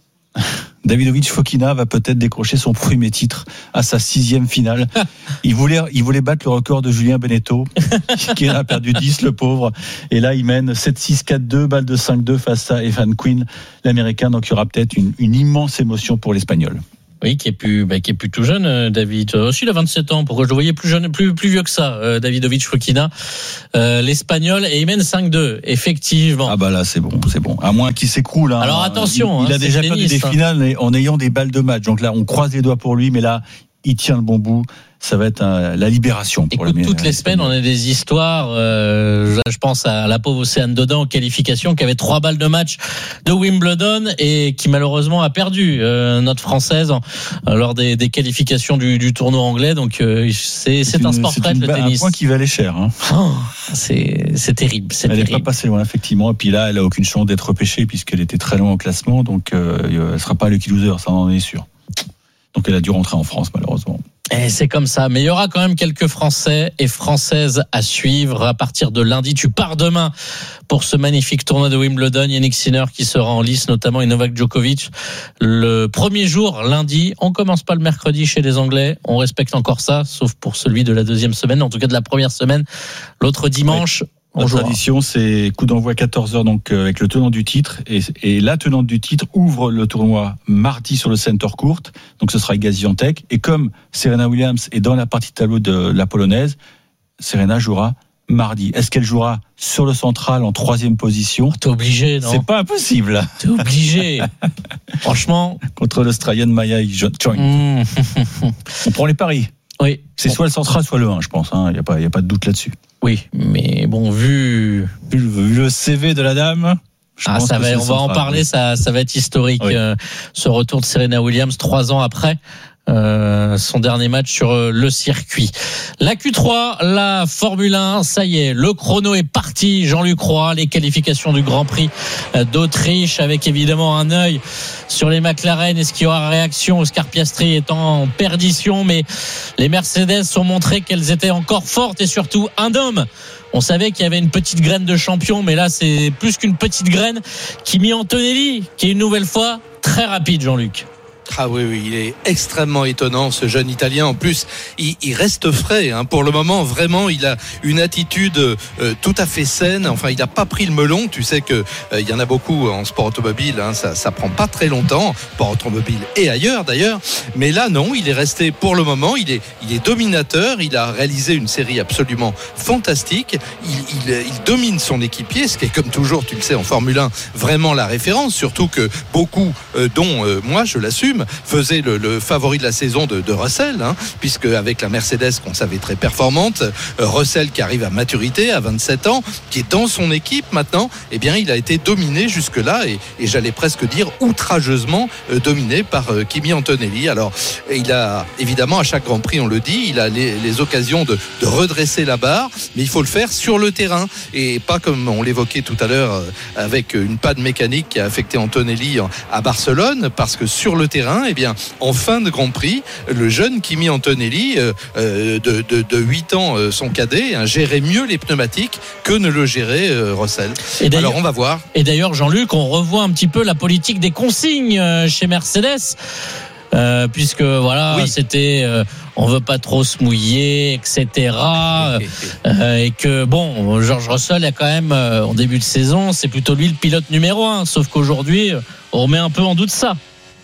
Speaker 15: Davidovich Fokina va peut-être décrocher son premier titre à sa sixième finale. Il voulait, il voulait battre le record de Julien Benetto, qui en a perdu dix, le pauvre. Et là, il mène sept six, quatre deux, balle de cinq deux face à Evan Quinn, l'Américain. Donc, il y aura peut-être une, une immense émotion pour l'Espagnol.
Speaker 2: Oui, qui est plus, bah, qui est plus tout jeune, euh, David. Euh, aussi, il a vingt-sept ans. Pourquoi je le voyais plus jeune, plus, plus vieux que ça, euh, Davidovich Fokina, euh, l'Espagnol, et il mène cinq deux, effectivement.
Speaker 15: Ah bah là, c'est bon, c'est bon. À moins qu'il s'écroule. Hein.
Speaker 2: Alors attention,
Speaker 15: il, il
Speaker 2: hein,
Speaker 15: a déjà perdu des
Speaker 2: hein.
Speaker 15: finales en ayant des balles de match. Donc là, on croise les doigts pour lui, mais là, il tient le bon bout. Ça va être un, la libération pour
Speaker 2: Écoute,
Speaker 15: le
Speaker 2: toutes les semaines, on a des histoires. Euh, je pense à la pauvre Océane Dodin en qualification, qui avait trois balles de match de Wimbledon et qui malheureusement a perdu euh, notre française en, lors des, des qualifications du, du tournoi anglais. Donc euh, c'est, c'est, c'est un sport prêt, le tennis.
Speaker 15: Un point qui valait cher. Hein.
Speaker 2: Oh, c'est, c'est terrible. C'est
Speaker 15: elle n'est
Speaker 2: pas
Speaker 15: passée loin, effectivement. Et puis là, elle a aucune chance d'être repêchée puisqu'elle était très loin au classement. Donc euh, elle ne sera pas lucky loser, ça on en est sûr. Donc elle a dû rentrer en France, malheureusement.
Speaker 2: Et c'est comme ça, mais il y aura quand même quelques Français et Françaises à suivre à partir de lundi. Tu pars demain pour ce magnifique tournoi de Wimbledon. Yannick Sinner qui sera en lice, notamment, et Novak Djokovic. Le premier jour, lundi, on commence pas le mercredi chez les Anglais. On respecte encore ça, sauf pour celui de la deuxième semaine, en tout cas de la première semaine. L'autre dimanche...
Speaker 15: Ouais. La tradition, c'est coup d'envoi quatorze heures, donc euh, avec le tenant du titre. Et, et la tenante du titre ouvre le tournoi mardi sur le Center Court. Donc ce sera Gaziantep. Et comme Serena Williams est dans la partie de tableau de la polonaise, Serena jouera mardi. Est-ce qu'elle jouera sur le central en troisième position ?
Speaker 2: T'es obligé, non ?
Speaker 15: C'est pas impossible.
Speaker 2: T'es obligé. Franchement.
Speaker 15: Contre l'Australienne Maya Joint. Mmh. On prend les paris.
Speaker 2: Oui.
Speaker 15: C'est soit le central, soit le un, je pense. Il hein. n'y a pas, il y a pas de doute là-dessus.
Speaker 2: Oui, mais bon, vu,
Speaker 15: vu, vu le C V de la dame, je
Speaker 2: ah,
Speaker 15: pense
Speaker 2: ça
Speaker 15: que
Speaker 2: va,
Speaker 15: c'est
Speaker 2: on va en parler, oui. ça, ça va être historique. Oui. Euh, ce retour de Serena Williams trois ans après. Euh, son dernier match sur euh, le circuit. La Q trois, la Formule un, ça y est, le chrono est parti. Jean-Luc Roy, les qualifications du Grand Prix d'Autriche, avec évidemment un œil sur les McLaren. Est-ce qu'il y aura réaction? Oscar Piastri est en perdition, mais les Mercedes ont montré qu'elles étaient encore fortes et surtout un homme. On savait qu'il y avait une petite graine de champion, mais là c'est plus qu'une petite graine. Kimi Antonelli, qui est une nouvelle fois très rapide, Jean-Luc.
Speaker 1: Ah oui, oui, il est extrêmement étonnant, ce jeune Italien. En plus, il, il reste frais. Hein. Pour le moment, vraiment, il a une attitude euh, tout à fait saine. Enfin, il n'a pas pris le melon. Tu sais que euh, il y en a beaucoup en sport automobile. Hein. Ça, ça prend pas très longtemps, sport automobile et ailleurs d'ailleurs. Mais là, non, il est resté pour le moment. Il est, il est dominateur. Il a réalisé une série absolument fantastique. Il, il, il domine son équipier, ce qui est comme toujours, tu le sais, en Formule un, vraiment la référence. Surtout que beaucoup, euh, dont euh, moi, je l'assume, faisait le, le favori de la saison de, de Russell, hein, puisque avec la Mercedes qu'on savait très performante, euh, Russell qui arrive à maturité à vingt-sept ans, qui est dans son équipe maintenant, eh bien il a été dominé jusque-là et, et j'allais presque dire outrageusement euh, dominé par euh, Kimi Antonelli. Alors il a évidemment à chaque Grand Prix, on le dit, il a les, les occasions de, de redresser la barre, mais il faut le faire sur le terrain et pas comme on l'évoquait tout à l'heure euh, avec une panne mécanique qui a affecté Antonelli à Barcelone, parce que sur le terrain, eh bien, en fin de Grand Prix, le jeune Kimi Antonelli, euh, de, de, de huit ans, euh, son cadet, hein, gérait mieux les pneumatiques que ne le gérait euh, Russell. Alors, on va voir.
Speaker 2: Et d'ailleurs, Jean-Luc, on revoit un petit peu la politique des consignes euh, chez Mercedes. Euh, puisque voilà, oui. c'était euh, on veut pas trop se mouiller, et cetera. euh, et que bon, George Russell a quand même euh, en début de saison, c'est plutôt lui le pilote numéro un. Sauf qu'aujourd'hui, on remet un peu en doute ça.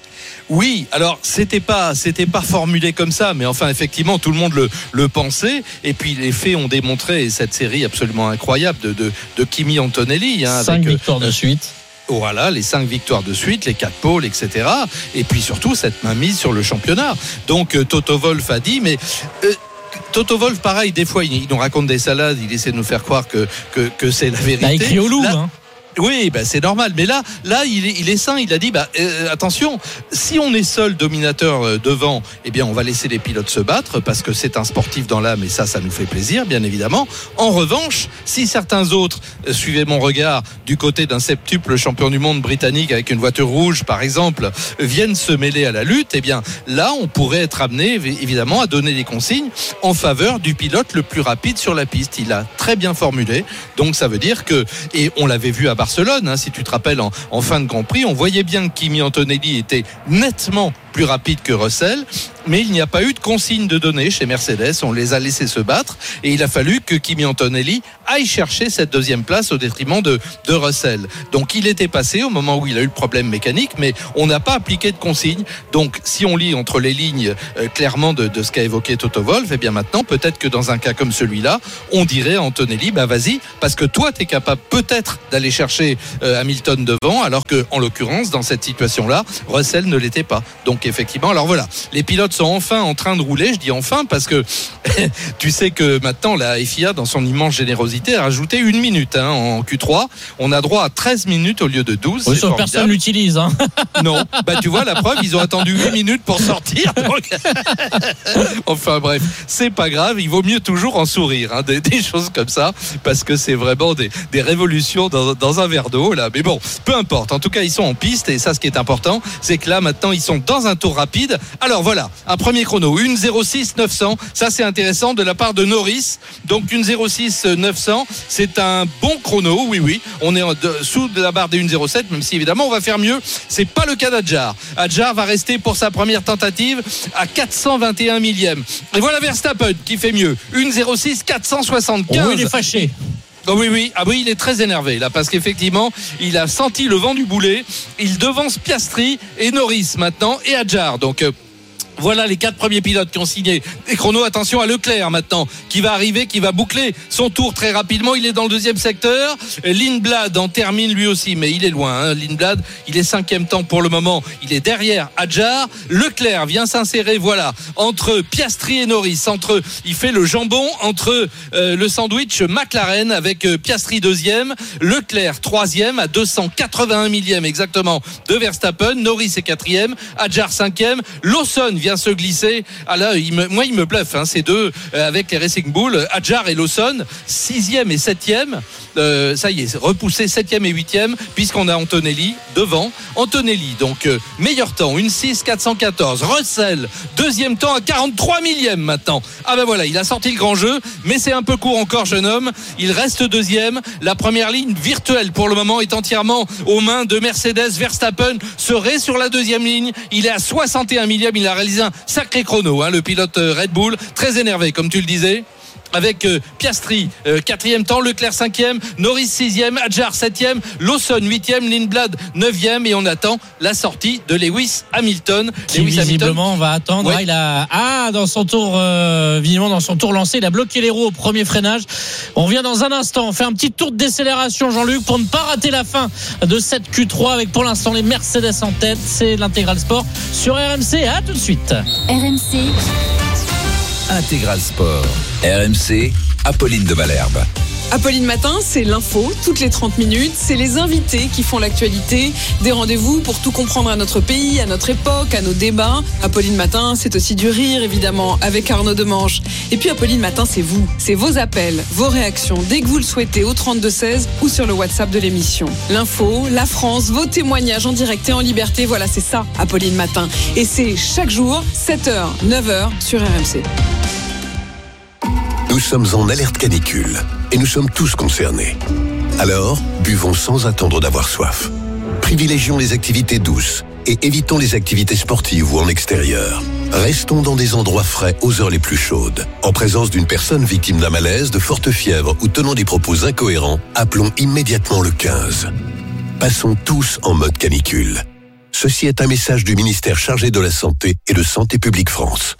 Speaker 1: Oui, alors c'était pas c'était pas formulé comme ça, mais enfin effectivement tout le monde le, le pensait. Et puis les faits ont démontré cette série absolument incroyable de de, de Kimi Antonelli. Hein,
Speaker 2: cinq avec, victoires euh, de suite.
Speaker 1: Voilà, les cinq victoires de suite, les quatre pôles, et cetera. Et puis surtout cette mainmise sur le championnat. Donc euh, Toto Wolff a dit, mais euh, Toto Wolff, pareil, des fois il, il nous raconte des salades, il essaie de nous faire croire que que, que c'est la vérité.
Speaker 2: Il a écrit au loup,
Speaker 1: Là,
Speaker 2: hein.
Speaker 1: Oui, bah c'est normal. Mais là, là, il est, il est sain. Il a dit, bah euh, attention, si on est seul dominateur euh, devant, eh bien, on va laisser les pilotes se battre parce que c'est un sportif dans l'âme et ça, ça nous fait plaisir, bien évidemment. En revanche, si certains autres euh, suivaient mon regard du côté d'un septuple champion du monde britannique avec une voiture rouge, par exemple, euh, viennent se mêler à la lutte, eh bien, là, on pourrait être amené, évidemment, à donner des consignes en faveur du pilote le plus rapide sur la piste. Il a très bien formulé. Donc, ça veut dire que, et on l'avait vu à Barcelone, hein, si tu te rappelles, en, en fin de Grand Prix, on voyait bien que Kimi Antonelli était nettement plus rapide que Russell, mais il n'y a pas eu de consigne de donner chez Mercedes. On les a laissés se battre et il a fallu que Kimi Antonelli aille chercher cette deuxième place au détriment de, de Russell. Donc il était passé au moment où il a eu le problème mécanique, mais on n'a pas appliqué de consigne. Donc si on lit entre les lignes euh, clairement de, de ce qu'a évoqué Toto Wolff, et eh bien maintenant peut-être que dans un cas comme celui-là, on dirait à Antonelli, bah vas-y, parce que toi tu es capable peut-être d'aller chercher euh, Hamilton devant, alors que en l'occurrence dans cette situation-là, Russell ne l'était pas. Donc effectivement, alors voilà, les pilotes sont enfin en train de rouler. Je dis enfin parce que tu sais que maintenant la F I A, dans son immense générosité, a rajouté une minute hein, en Q trois. On a droit à treize minutes au lieu de douze.
Speaker 2: Oui, sauf personne l'utilise. Hein.
Speaker 1: Non, bah tu vois la preuve, ils ont attendu huit minutes pour sortir. Donc... enfin bref, c'est pas grave. Il vaut mieux toujours en sourire, hein, des, des choses comme ça, parce que c'est vraiment des, des révolutions dans, dans un verre d'eau là. Mais bon, peu importe. En tout cas, ils sont en piste et ça, ce qui est important, c'est que là maintenant, ils sont dans un tour rapide. Alors voilà, un premier chrono, une zéro six neuf cents. Ça c'est intéressant de la part de Norris. Donc une zéro six neuf cents, c'est un bon chrono. Oui oui, on est en de, sous de la barre des une zéro sept, même si évidemment on va faire mieux. C'est pas le cas d'Adjar. Adjar va rester pour sa première tentative à quatre cent vingt et un millième. Et voilà Verstappen qui fait mieux. une zéro six quatre cent soixante-quinze.
Speaker 2: Oh, il est fâché.
Speaker 1: Oh oui, oui, ah oui, il est très énervé là parce qu'effectivement, il a senti le vent du boulet. Il devance Piastri et Norris maintenant et Adjar. Donc euh, voilà les quatre premiers pilotes qui ont signé des chronos. Attention à Leclerc maintenant qui va arriver, qui va boucler son tour très rapidement. Il est dans le deuxième secteur. Lindblad en termine lui aussi, mais il est loin. Hein. Lindblad, il est cinquième temps pour le moment. Il est derrière Adjar. Leclerc vient s'insérer, voilà, entre Piastri et Norris. Entre, il fait le jambon entre euh, le sandwich McLaren avec euh, Piastri deuxième, Leclerc troisième à deux cent quatre-vingt-un millième exactement de Verstappen. Norris est quatrième, Adjar cinquième. Lawson vient se glisser. Ah là, il me, moi, il me bluffe, hein, ces deux euh, avec les Racing Bull, Adjar et Lawson, sixième et septième. Euh, ça y est, repoussé septième et huitième, puisqu'on a Antonelli devant. Antonelli, donc euh, meilleur temps, une six quatre cent quatorze. Russell, deuxième temps à quarante-trois millième maintenant. Ah ben voilà, il a sorti le grand jeu, mais c'est un peu court encore, jeune homme. Il reste deuxième. La première ligne virtuelle pour le moment est entièrement aux mains de Mercedes. Verstappen serait sur la deuxième ligne. Il est à soixante et un millième. Il a réalisé un sacré chrono, hein, le pilote Red Bull, très énervé comme tu le disais, avec euh, Piastri euh, quatrième temps, Leclerc cinquième, Norris sixième, Adjar septième, Lawson huitième, Lindblad neuvième, et on attend la sortie de Lewis Hamilton.
Speaker 2: Qui
Speaker 1: Lewis
Speaker 2: visiblement
Speaker 1: Hamilton
Speaker 2: va attendre.
Speaker 1: ouais.
Speaker 2: Ah, il a ah dans son tour euh, visiblement dans son tour lancé, il a bloqué les roues au premier freinage. On revient dans un instant. On fait un petit tour de décélération, Jean-Luc, pour ne pas rater la fin de cette Q trois avec pour l'instant les Mercedes en tête. C'est l'Intégral Sport sur R M C. À tout de suite.
Speaker 3: R M C
Speaker 12: Intégral Sport. R M C, Apolline de Malherbe.
Speaker 20: Apolline Matin, c'est l'info, toutes les trente minutes. C'est les invités qui font l'actualité. Des rendez-vous pour tout comprendre à notre pays, à notre époque, à nos débats. Apolline Matin, c'est aussi du rire, évidemment, avec Arnaud Demanche. Et puis Apolline Matin, c'est vous. C'est vos appels, vos réactions, dès que vous le souhaitez, au trente-deux seize ou sur le WhatsApp de l'émission. L'info, la France, vos témoignages en direct et en liberté. Voilà, c'est ça, Apolline Matin. Et c'est chaque jour, sept heures, neuf heures, sur R M C.
Speaker 21: Nous sommes en alerte canicule et nous sommes tous concernés. Alors, buvons sans attendre d'avoir soif. Privilégions les activités douces et évitons les activités sportives ou en extérieur. Restons dans des endroits frais aux heures les plus chaudes. En présence d'une personne victime d'un malaise, de forte fièvre ou tenant des propos incohérents, appelons immédiatement le quinze. Passons tous en mode canicule. Ceci est un message du ministère chargé de la Santé et de Santé publique France.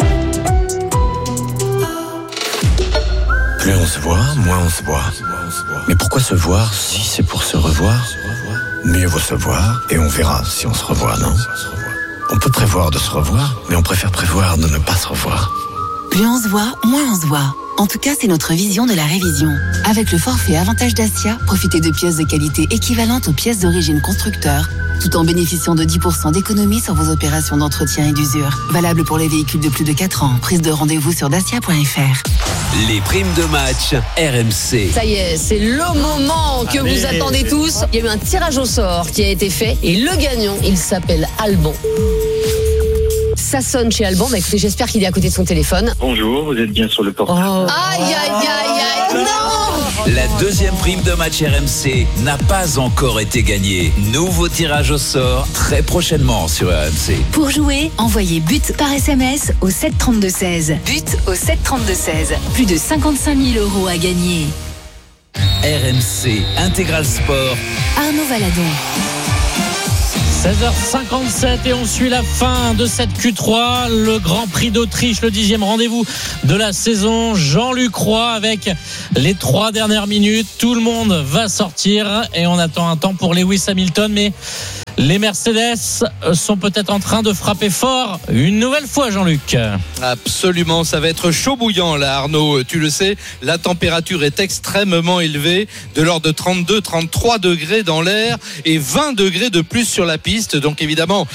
Speaker 22: Plus on se voit, moins on se voit. Mais pourquoi se voir si c'est pour se revoir? Mieux vaut se voir et on verra si on se revoit, non? On peut prévoir de se revoir, mais on préfère prévoir de ne pas se revoir.
Speaker 3: Plus on se voit, moins on se voit. En tout cas, c'est notre vision de la révision. Avec le forfait Avantage Dacia, profitez de pièces de qualité équivalentes aux pièces d'origine constructeur, tout en bénéficiant de dix pour cent d'économie sur vos opérations d'entretien et d'usure. Valable pour les véhicules de plus de quatre ans. Prise de rendez-vous sur dacia point f r.
Speaker 4: Les primes de match R M C.
Speaker 7: Ça y est, c'est le moment que
Speaker 4: Allez.
Speaker 7: vous attendez tous. Il y a eu un tirage au sort qui a été fait et le gagnant, il s'appelle Alban. Ça sonne chez Alban. Bah écoutez, j'espère qu'il est à côté de son téléphone.
Speaker 23: Bonjour, vous êtes bien sur le portable.
Speaker 7: Oh. Aïe, aïe, aïe, aïe, non!
Speaker 4: La deuxième prime de match R M C n'a pas encore été gagnée. Nouveau tirage au sort très prochainement sur R M C.
Speaker 3: Pour jouer, envoyez but par S M S au sept trente-deux seize. But au sept trente-deux seize. Plus de cinquante-cinq mille euros à gagner.
Speaker 4: R M C Intégral Sport.
Speaker 3: Arnaud Valadon.
Speaker 2: seize heures cinquante-sept et on suit la fin de cette Q trois, le Grand Prix d'Autriche, le dixième rendez-vous de la saison. Jean-Luc Roy avec les trois dernières minutes. Tout le monde va sortir et on attend un temps pour Lewis Hamilton, mais les Mercedes sont peut-être en train de frapper fort une nouvelle fois, Jean-Luc.
Speaker 1: Absolument, ça va être chaud bouillant là, Arnaud. Tu le sais, la température est extrêmement élevée, de l'ordre de trente-deux, trente-trois degrés dans l'air et vingt degrés de plus sur la piste. Donc évidemment,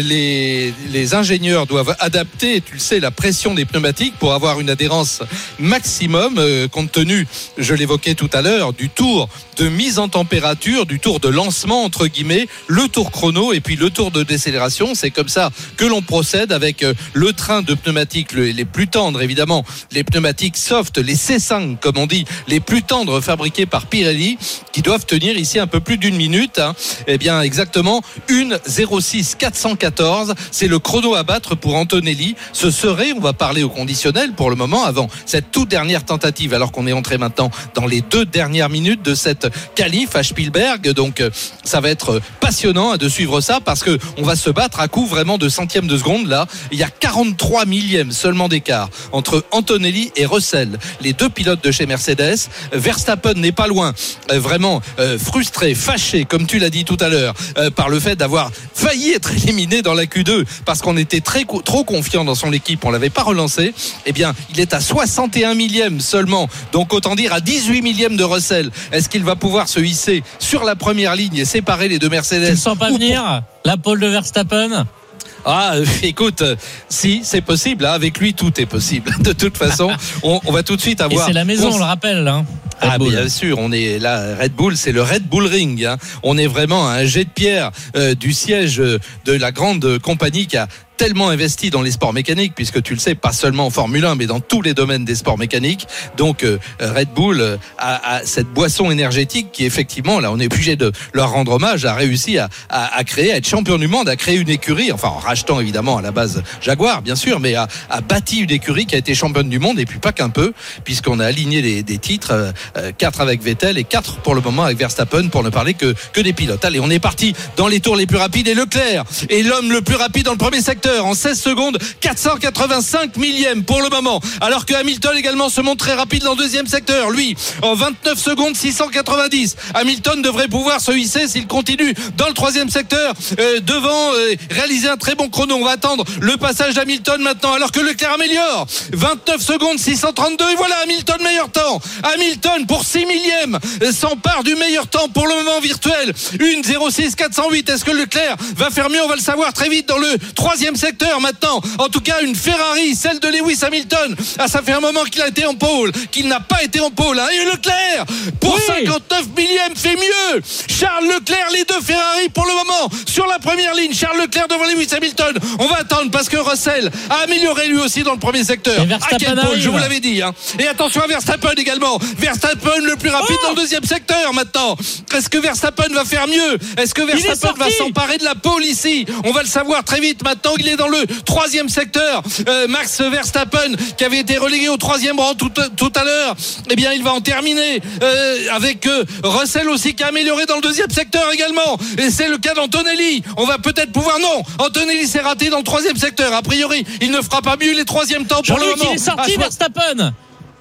Speaker 1: les, les ingénieurs doivent adapter, tu le sais, la pression des pneumatiques pour avoir une adhérence maximum, euh, compte tenu, je l'évoquais tout à l'heure, du tour de mise en température, du tour de lancement entre guillemets, le tour chrono et puis le tour de décélération. C'est comme ça que l'on procède avec le train de pneumatiques les plus tendres, évidemment, les pneumatiques soft, les C cinq comme on dit, les plus tendres fabriqués par Pirelli, qui doivent tenir ici un peu plus d'une minute, hein. Eh bien exactement une zéro six quatre cent quatorze, c'est le chrono à battre pour Antonelli. Ce serait, on va parler au conditionnel pour le moment, avant cette toute dernière tentative, alors qu'on est entré maintenant dans les deux dernières minutes de cette qualif à Spielberg. Donc ça va être passionnant de suivre ça, parce que on va se battre à coup vraiment de centièmes de seconde. Là, il y a quarante-trois millièmes seulement d'écart entre Antonelli et Russell, les deux pilotes de chez Mercedes. Verstappen n'est pas loin, euh, vraiment euh, frustré, fâché, comme tu l'as dit tout à l'heure, euh, par le fait d'avoir failli être éliminé dans la Q deux, parce qu'on était très trop confiant dans son équipe, on l'avait pas relancé. Eh bien, il est à soixante et un millièmes seulement, donc autant dire à dix-huit millièmes de Russell. Est-ce qu'il va pouvoir se hisser sur la première ligne et séparer les deux Mercedes?
Speaker 2: Tu ne sens pas venir pour... la pole de Verstappen?
Speaker 1: Ah, écoute, si, c'est possible, hein, avec lui tout est possible. De toute façon, on, on va tout de suite avoir.
Speaker 2: Et c'est la maison, on, on le rappelle, hein.
Speaker 1: Ah bien sûr, on est là, Red Bull, c'est le Red Bull Ring, hein. On est vraiment à un jet de pierre euh, du siège de la grande compagnie qui a tellement investi dans les sports mécaniques, puisque tu le sais, pas seulement en Formule un, mais dans tous les domaines des sports mécaniques. Donc euh, Red Bull euh, a, a cette boisson énergétique qui, effectivement, là on est obligé de leur rendre hommage, a réussi à, à, à créer, à être champion du monde, à créer une écurie, enfin en rachetant évidemment à la base Jaguar bien sûr, mais a, a bâti une écurie qui a été championne du monde, et puis pas qu'un peu, puisqu'on a aligné les, des titres, euh, quatre avec Vettel et quatre pour le moment avec Verstappen, pour ne parler que, que des pilotes. Allez, on est parti dans les tours les plus rapides, et Leclerc est l'homme le plus rapide dans le premier secteur en seize secondes, quatre cent quatre-vingt-cinq millièmes pour le moment, alors que Hamilton également se montre très rapide dans le deuxième secteur, lui en vingt-neuf secondes six cent quatre-vingt-dix. Hamilton devrait pouvoir se hisser s'il continue dans le troisième secteur, euh, devant euh, réaliser un très bon chrono. On va attendre le passage d'Hamilton maintenant, alors que Leclerc améliore, vingt-neuf secondes six cent trente-deux, et voilà Hamilton meilleur temps. Hamilton pour six millièmes s'empare du meilleur temps pour le moment virtuel, une zéro six quatre cent huit. Est-ce que Leclerc va faire mieux? On va le savoir très vite dans le troisième secteur maintenant. En tout cas, une Ferrari, celle de Lewis Hamilton. Ah, ça fait un moment qu'il a été en pôle, qu'il n'a pas été en pôle, hein. Et Leclerc pour oui. cinquante-neuf millièmes fait mieux. Charles Leclerc, les deux Ferrari pour le moment sur la première ligne. Charles Leclerc devant Lewis Hamilton. On va attendre, parce que Russell a amélioré lui aussi dans le premier secteur. À quel pôle, je vous l'avais dit, hein. Et attention à Verstappen également. Verstappen le plus rapide oh dans le deuxième secteur maintenant. Est-ce que Verstappen va faire mieux? Est-ce que Verstappen va s'emparer de la pôle ici? On va le savoir très vite maintenant. Il est dans le troisième secteur. euh, Max Verstappen, qui avait été relégué au troisième rang tout, tout à l'heure, eh bien il va en terminer euh, avec euh, Russell aussi, qui a amélioré dans le deuxième secteur également, et c'est le cas d'Antonelli. On va peut-être pouvoir, non, Antonelli s'est raté dans le troisième secteur, a priori il ne fera pas mieux les troisième temps pour
Speaker 2: Jean-Luc,
Speaker 1: le moment.
Speaker 2: il est sorti ah, Verstappen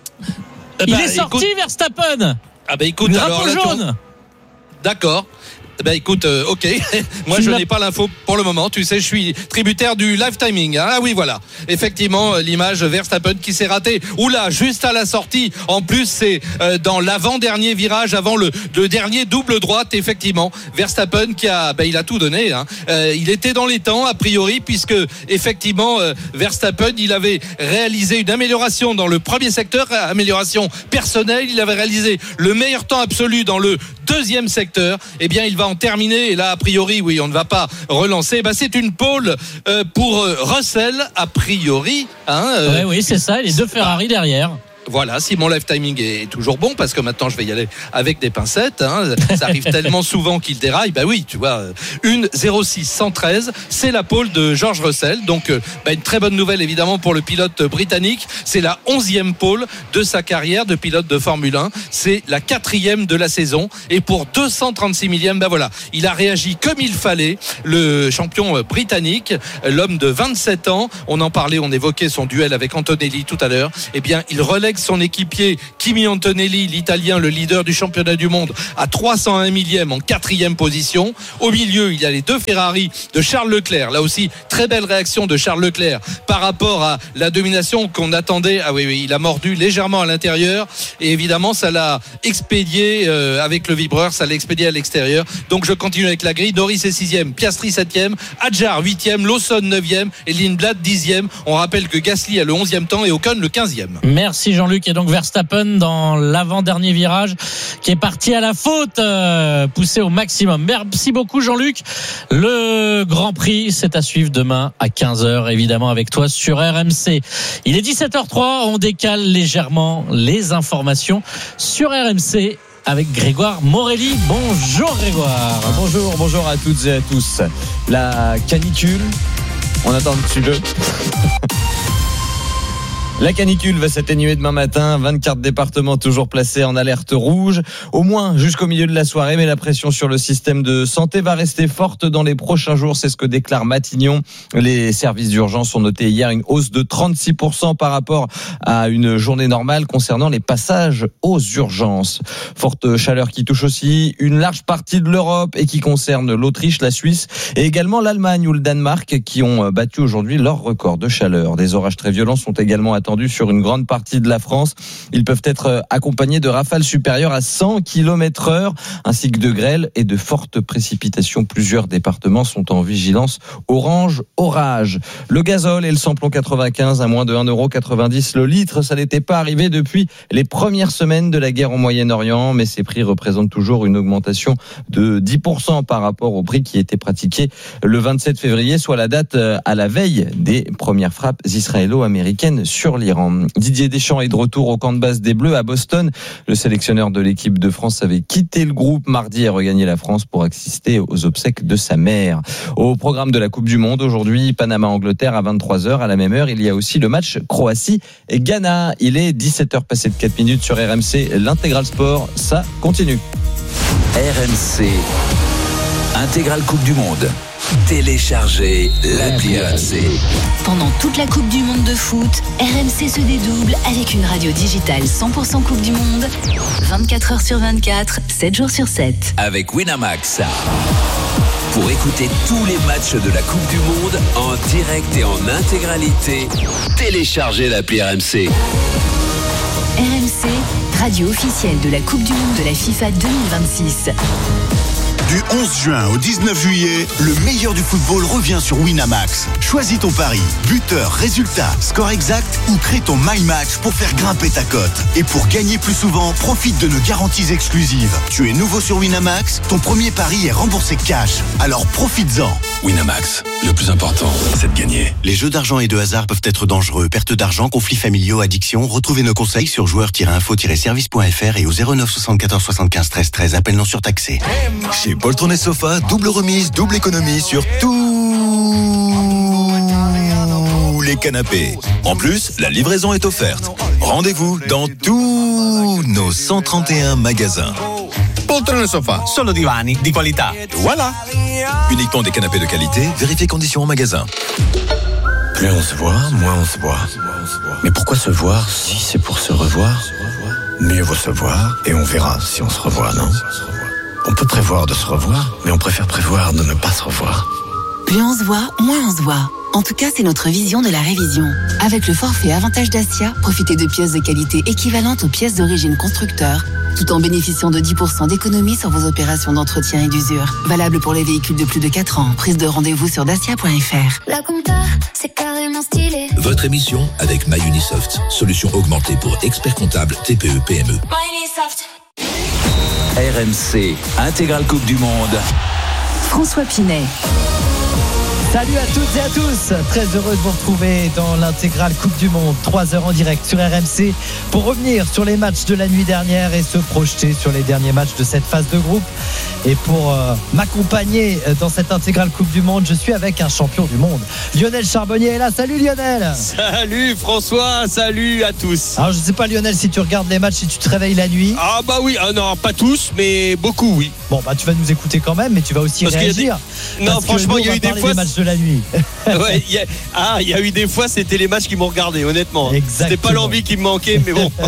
Speaker 1: bah,
Speaker 2: il est sorti
Speaker 1: écoute...
Speaker 2: Verstappen
Speaker 1: ah bah écoute,
Speaker 2: drapeau
Speaker 1: alors là,
Speaker 2: jaune.
Speaker 1: D'accord. bah écoute, euh, ok. Moi, je n'ai pas l'info pour le moment. Tu sais, je suis tributaire du live timing. Hein. Ah oui, voilà. Effectivement, l'image Verstappen qui s'est raté. Oula, juste à la sortie. En plus, c'est euh, dans l'avant-dernier virage, avant le, le dernier double droite. Effectivement, Verstappen qui a, bah, il a tout donné. Hein. Euh, il était dans les temps, a priori, puisque effectivement, euh, Verstappen, il avait réalisé une amélioration dans le premier secteur, amélioration personnelle. Il avait réalisé le meilleur temps absolu dans le deuxième secteur. Eh bien, il va en terminer. Et là, a priori, oui, on ne va pas relancer. Bah, c'est une pole euh, pour Russell, a priori. Hein, euh,
Speaker 2: ouais, oui, c'est ça. Les deux Ferrari derrière.
Speaker 1: Voilà, si mon live timing est toujours bon, parce que maintenant je vais y aller avec des pincettes, hein, ça arrive tellement souvent qu'il déraille, bah oui, tu vois, une zéro six cent treize, c'est la pole de George Russell, donc bah, une très bonne nouvelle évidemment pour le pilote britannique, c'est la onzième pole de sa carrière de pilote de Formule un, c'est la quatrième de la saison, et pour deux cent trente-six millième, bah voilà, il a réagi comme il fallait, le champion britannique, l'homme de vingt-sept ans, on en parlait, on évoquait son duel avec Antonelli tout à l'heure, eh bien il relègue son équipier Kimi Antonelli, l'italien, le leader du championnat du monde, à trois cent un millième en quatrième position. Au milieu, il y a les deux Ferrari de Charles Leclerc. Là aussi, très belle réaction de Charles Leclerc par rapport à la domination qu'on attendait. Ah oui, oui, il a mordu légèrement à l'intérieur et évidemment, ça l'a expédié euh, avec le vibreur, ça l'a expédié à l'extérieur. Donc, je continue avec la grille. Norris est sixième, Piastri septième, Hadjar huitième, Lawson neuvième et Lindblad dixième. On rappelle que Gasly a le onzième temps et Ocon le quinzième.
Speaker 2: Merci Jean-Luc. Et donc Verstappen dans l'avant-dernier virage qui est parti à la faute, euh, poussé au maximum. Merci beaucoup Jean-Luc. Le Grand Prix, c'est à suivre demain à quinze heures, évidemment avec toi sur R M C. Il est dix-sept heures trois, on décale légèrement les informations sur R M C avec Grégoire Morelli. Bonjour Grégoire.
Speaker 8: Bonjour, bonjour à toutes et à tous. La canicule, on attend un petit peu. La canicule va s'atténuer demain matin, vingt-quatre départements toujours placés en alerte rouge, au moins jusqu'au milieu de la soirée, mais la pression sur le système de santé va rester forte dans les prochains jours, c'est ce que déclare Matignon. Les services d'urgence ont noté hier une hausse de trente-six pour cent par rapport à une journée normale concernant les passages aux urgences. Forte chaleur qui touche aussi une large partie de l'Europe et qui concerne l'Autriche, la Suisse et également l'Allemagne ou le Danemark qui ont battu aujourd'hui leur record de chaleur. Des orages très violents sont également attendus sur une grande partie de la France. Ils peuvent être accompagnés de rafales supérieures à cent kilomètres heure, ainsi que de grêles et de fortes précipitations. Plusieurs départements sont en vigilance orange orage. Le gazole et le samplon quatre-vingt-quinze à moins de un euro quatre-vingt-dix le litre, ça n'était pas arrivé depuis les premières semaines de la guerre au Moyen-Orient, mais ces prix représentent toujours une augmentation de dix pour cent par rapport au prix qui était pratiqué le vingt-sept février, soit la date à la veille des premières frappes israélo-américaines sur l'Iran. Didier Deschamps est de retour au camp de base des Bleus à Boston. Le sélectionneur de l'équipe de France avait quitté le groupe mardi et regagné la France pour assister aux obsèques de sa mère. Au programme de la Coupe du Monde, aujourd'hui, Panama-Angleterre à vingt-trois heures. À la même heure, il y a aussi le match Croatie et Ghana. Il est dix-sept heures passées de quatre minutes sur R M C. L'intégral sport, ça continue.
Speaker 4: R M C, Intégral Coupe du Monde. Téléchargez l'appli R M C.
Speaker 3: Pendant toute la Coupe du Monde de foot, R M C se dédouble avec une radio digitale cent pour cent Coupe du Monde, vingt-quatre heures sur vingt-quatre, sept jours sur sept.
Speaker 4: Avec Winamax. Pour écouter tous les matchs de la Coupe du Monde en direct et en intégralité, téléchargez l'appli R M C.
Speaker 3: R M C, radio officielle de la Coupe du Monde de la FIFA deux mille vingt-six.
Speaker 9: Du onze juin au dix-neuf juillet, le meilleur du football revient sur Winamax. Choisis ton pari, buteur, résultat, score exact ou crée ton My Match pour faire grimper ta cote. Et pour gagner plus souvent, profite de nos garanties exclusives. Tu es nouveau sur Winamax, ton premier pari est remboursé cash. Alors profites-en.
Speaker 18: Winamax, le plus important, c'est de gagner.
Speaker 9: Les jeux d'argent et de hasard peuvent être dangereux. Perte d'argent, conflits familiaux, addiction. Retrouvez nos conseils sur joueurs tiret info tiret service point f r et au zéro neuf soixante-quatorze soixante-quinze treize treize. Appel non surtaxé.
Speaker 18: Chez Poltron et Sofa, double remise, double économie sur tous les canapés. En plus, la livraison est offerte. Rendez-vous dans tous nos cent trente et un magasins.
Speaker 14: Poltron e Sofa, solo divani di qualità. Voilà.
Speaker 18: Uniquement des canapés de qualité, vérifiez conditions en magasin.
Speaker 22: Plus on se voit, moins on se voit. Mais pourquoi se voir si c'est pour se revoir? Mieux vaut se voir et on verra si on se revoit, non? On peut prévoir de se revoir, mais on préfère prévoir de ne pas se revoir.
Speaker 3: Plus on se voit, moins on se voit. En tout cas, c'est notre vision de la révision. Avec le forfait Avantage Dacia, profitez de pièces de qualité équivalentes aux pièces d'origine constructeur, tout en bénéficiant de dix pour cent d'économie sur vos opérations d'entretien et d'usure. Valable pour les véhicules de plus de quatre ans. Prise de rendez-vous sur dacia point f r.
Speaker 10: La compta, c'est carrément stylé.
Speaker 11: Votre émission avec MyUnisoft, solution augmentée pour experts comptables T P E P M E.
Speaker 10: MyUnisoft.
Speaker 4: R M C, intégrale Coupe du Monde.
Speaker 3: François Pinet.
Speaker 13: Salut à toutes et à tous, très heureux de vous retrouver dans l'intégrale Coupe du Monde, trois heures en direct sur R M C pour revenir sur les matchs de la nuit dernière et se projeter sur les derniers matchs de cette phase de groupe. Et pour euh, m'accompagner dans cette intégrale Coupe du Monde, je suis avec un champion du monde. Lionel Charbonnier est là, salut Lionel.
Speaker 24: Salut François, salut à tous.
Speaker 13: Alors je ne sais pas Lionel si tu regardes les matchs, si tu te réveilles la nuit.
Speaker 24: Ah bah oui, ah non pas tous mais beaucoup oui.
Speaker 13: Bon bah tu vas nous écouter quand même mais tu vas aussi parce réagir.
Speaker 24: Des... Non franchement il y a eu des fois...
Speaker 13: de la nuit.
Speaker 24: Ouais, y a... Ah, il y a eu des fois, c'était les matchs qui m'ont regardé, honnêtement. Exactement. C'était pas l'envie qui me manquait, mais bon.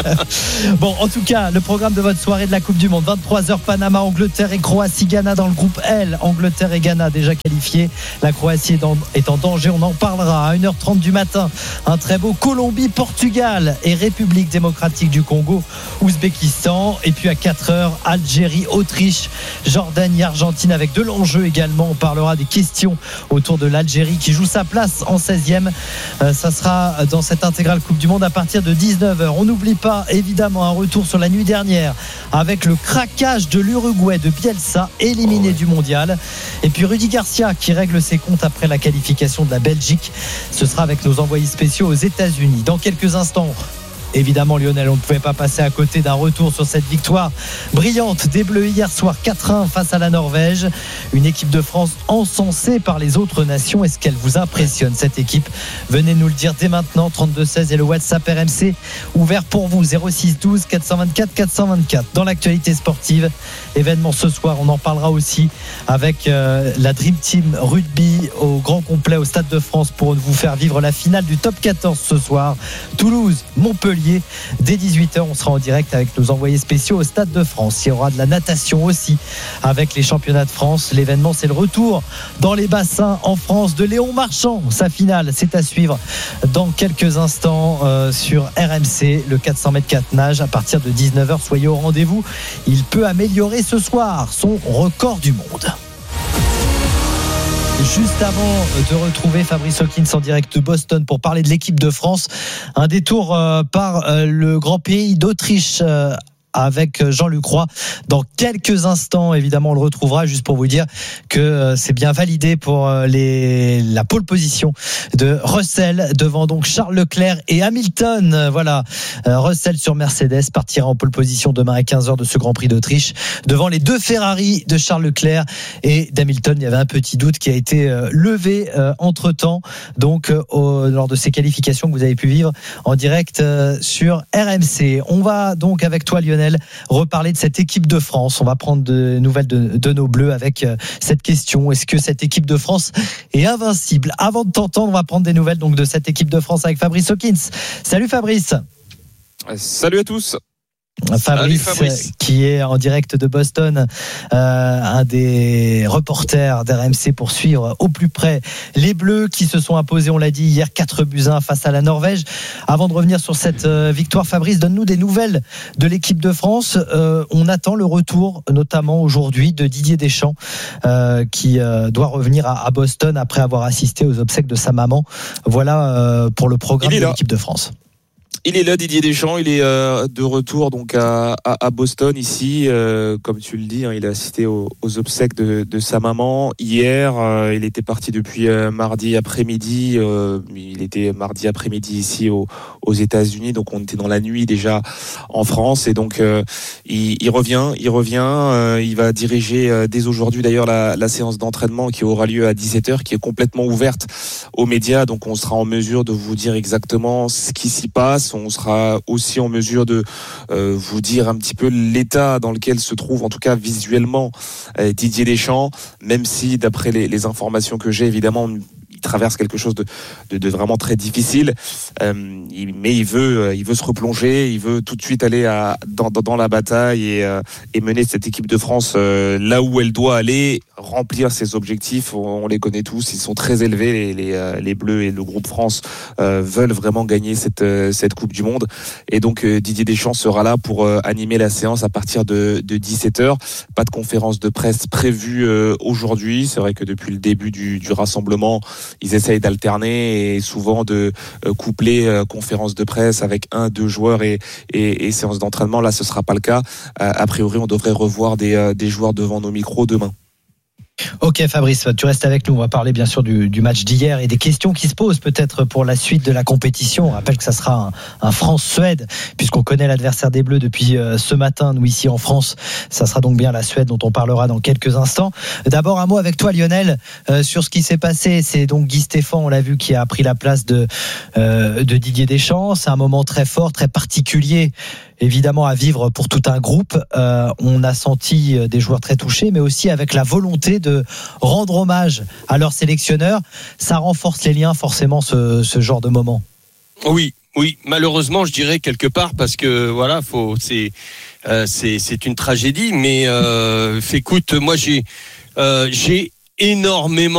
Speaker 13: Bon, en tout cas, le programme de votre soirée de la Coupe du Monde, vingt-trois heures, Panama, Angleterre et Croatie, Ghana dans le groupe L. Angleterre et Ghana déjà qualifiés. La Croatie est, dans... est en danger, on en parlera. À une heure trente du matin, un très beau Colombie, Portugal et République démocratique du Congo, Ouzbékistan. Et puis à quatre heures, Algérie, Autriche, Jordanie, Argentine avec de l'enjeu également. On parlera des questions autour de l'Algérie qui joue sa place en seizième. Euh, ça sera dans cette intégrale Coupe du Monde à partir de dix-neuf heures. On n'oublie pas évidemment un retour sur la nuit dernière avec le craquage de l'Uruguay de Bielsa, éliminé oh ouais. du mondial. Et puis Rudy Garcia qui règle ses comptes après la qualification de la Belgique. Ce sera avec nos envoyés spéciaux aux États-Unis. Dans quelques instants, évidemment Lionel, on ne pouvait pas passer à côté d'un retour sur cette victoire brillante des Bleus hier soir quatre un face à la Norvège. Une équipe de France encensée par les autres nations. Est-ce qu'elle vous impressionne cette équipe? Venez nous le dire dès maintenant. Trente-deux seize et le WhatsApp R M C ouvert pour vous. Zéro six douze quatre cent vingt-quatre quatre cent vingt-quatre. Dans l'actualité sportive, événement ce soir, on en parlera aussi avec euh, la Dream Team Rugby au grand complet au Stade de France pour vous faire vivre la finale du top quatorze ce soir. Toulouse, Montpellier. Dès dix-huit heures, on sera en direct avec nos envoyés spéciaux au Stade de France. Il y aura de la natation aussi avec les championnats de France. L'événement, c'est le retour dans les bassins en France de Léon Marchand. Sa finale, c'est à suivre dans quelques instants euh, sur R M C. Le quatre cents mètres quatre nage à partir de dix-neuf heures. Soyez au rendez-vous. Il peut améliorer ce soir son record du monde. Juste avant de retrouver Fabrice Hawkins en direct de Boston pour parler de l'équipe de France, un détour par le grand pays d'Autriche avec Jean-Luc Roy. Dans quelques instants, évidemment, on le retrouvera, juste pour vous dire que c'est bien validé pour les, la pole position de Russell devant donc Charles Leclerc et Hamilton. Voilà, Russell sur Mercedes partira en pole position demain à quinze heures de ce Grand Prix d'Autriche devant les deux Ferrari de Charles Leclerc et d'Hamilton. Il y avait un petit doute qui a été levé entre temps, donc au, lors de ces qualifications que vous avez pu vivre en direct sur R M C. On va donc avec toi, Lionel, reparler de cette équipe de France. On va prendre de nouvelles de, de nos Bleus avec cette question: est-ce que cette équipe de France est invincible? Avant de t'entendre, on va prendre des nouvelles donc de cette équipe de France avec Fabrice Hawkins. Salut Fabrice.
Speaker 24: Salut à tous.
Speaker 13: Fabrice, Fabrice, qui est en direct de Boston, euh, un des reporters d'R M C pour suivre au plus près les Bleus qui se sont imposés, on l'a dit hier, quatre buts à un face à la Norvège. Avant de revenir sur cette euh, victoire, Fabrice, donne-nous des nouvelles de l'équipe de France. Euh, on attend le retour, notamment aujourd'hui, de Didier Deschamps, euh, qui euh, doit revenir à, à Boston après avoir assisté aux obsèques de sa maman. Voilà euh, pour le programme de l'équipe de France.
Speaker 24: Il est là, Didier Deschamps, il est euh, de retour donc à, à, à Boston ici, euh, comme tu le dis, hein, il a assisté aux, aux obsèques de, de sa maman hier. Euh, il était parti depuis euh, mardi après-midi. Euh, il était mardi après-midi ici aux, aux États-Unis, donc on était dans la nuit déjà en France et donc euh, il, il revient, il revient. Euh, il va diriger euh, dès aujourd'hui d'ailleurs la, la séance d'entraînement qui aura lieu à dix-sept heures, qui est complètement ouverte aux médias. Donc on sera en mesure de vous dire exactement ce qui s'y passe. On sera aussi en mesure de euh, vous dire un petit peu l'état dans lequel se trouve, en tout cas visuellement, euh, Didier Deschamps, même si d'après les, les informations que j'ai, évidemment, traverse quelque chose de, de, de vraiment très difficile. Euh, il, mais il veut, il veut se replonger, il veut tout de suite aller à, dans, dans, dans la bataille et, euh, et mener cette équipe de France euh, là où elle doit aller, remplir ses objectifs. On, on les connaît tous, ils sont très élevés. Les, les, euh, les Bleus et le groupe France euh, veulent vraiment gagner cette, euh, cette Coupe du Monde. Et donc euh, Didier Deschamps sera là pour euh, animer la séance à partir de, de dix-sept heures. Pas de conférence de presse prévue euh, aujourd'hui. C'est vrai que depuis le début du, du rassemblement, ils essayent d'alterner et souvent de euh, coupler euh, conférence de presse avec un, deux joueurs et, et, et séance d'entraînement. Là, ce sera pas le cas. Euh, a priori, on devrait revoir des, euh, des joueurs devant nos micros demain.
Speaker 13: Ok Fabrice, tu restes avec nous. On va parler bien sûr du, du match d'hier et des questions qui se posent peut-être pour la suite de la compétition. On rappelle que ça sera un, un France-Suède puisqu'on connaît l'adversaire des Bleus depuis euh, ce matin. Nous ici en France, ça sera donc bien la Suède dont on parlera dans quelques instants. D'abord un mot avec toi Lionel euh, sur ce qui s'est passé. C'est donc Guy Stéphane, on l'a vu, qui a pris la place de, euh, de Didier Deschamps. C'est un moment très fort, très particulier, évidemment à vivre pour tout un groupe. Euh, on a senti des joueurs très touchés, mais aussi avec la volonté de rendre hommage à leur sélectionneur. Ça renforce les liens forcément, ce, ce genre de moment.
Speaker 5: Oui, oui, malheureusement je dirais quelque part, parce que voilà, faut, c'est, euh, c'est, c'est une tragédie, mais euh, écoute, moi j'ai, euh, j'ai énormément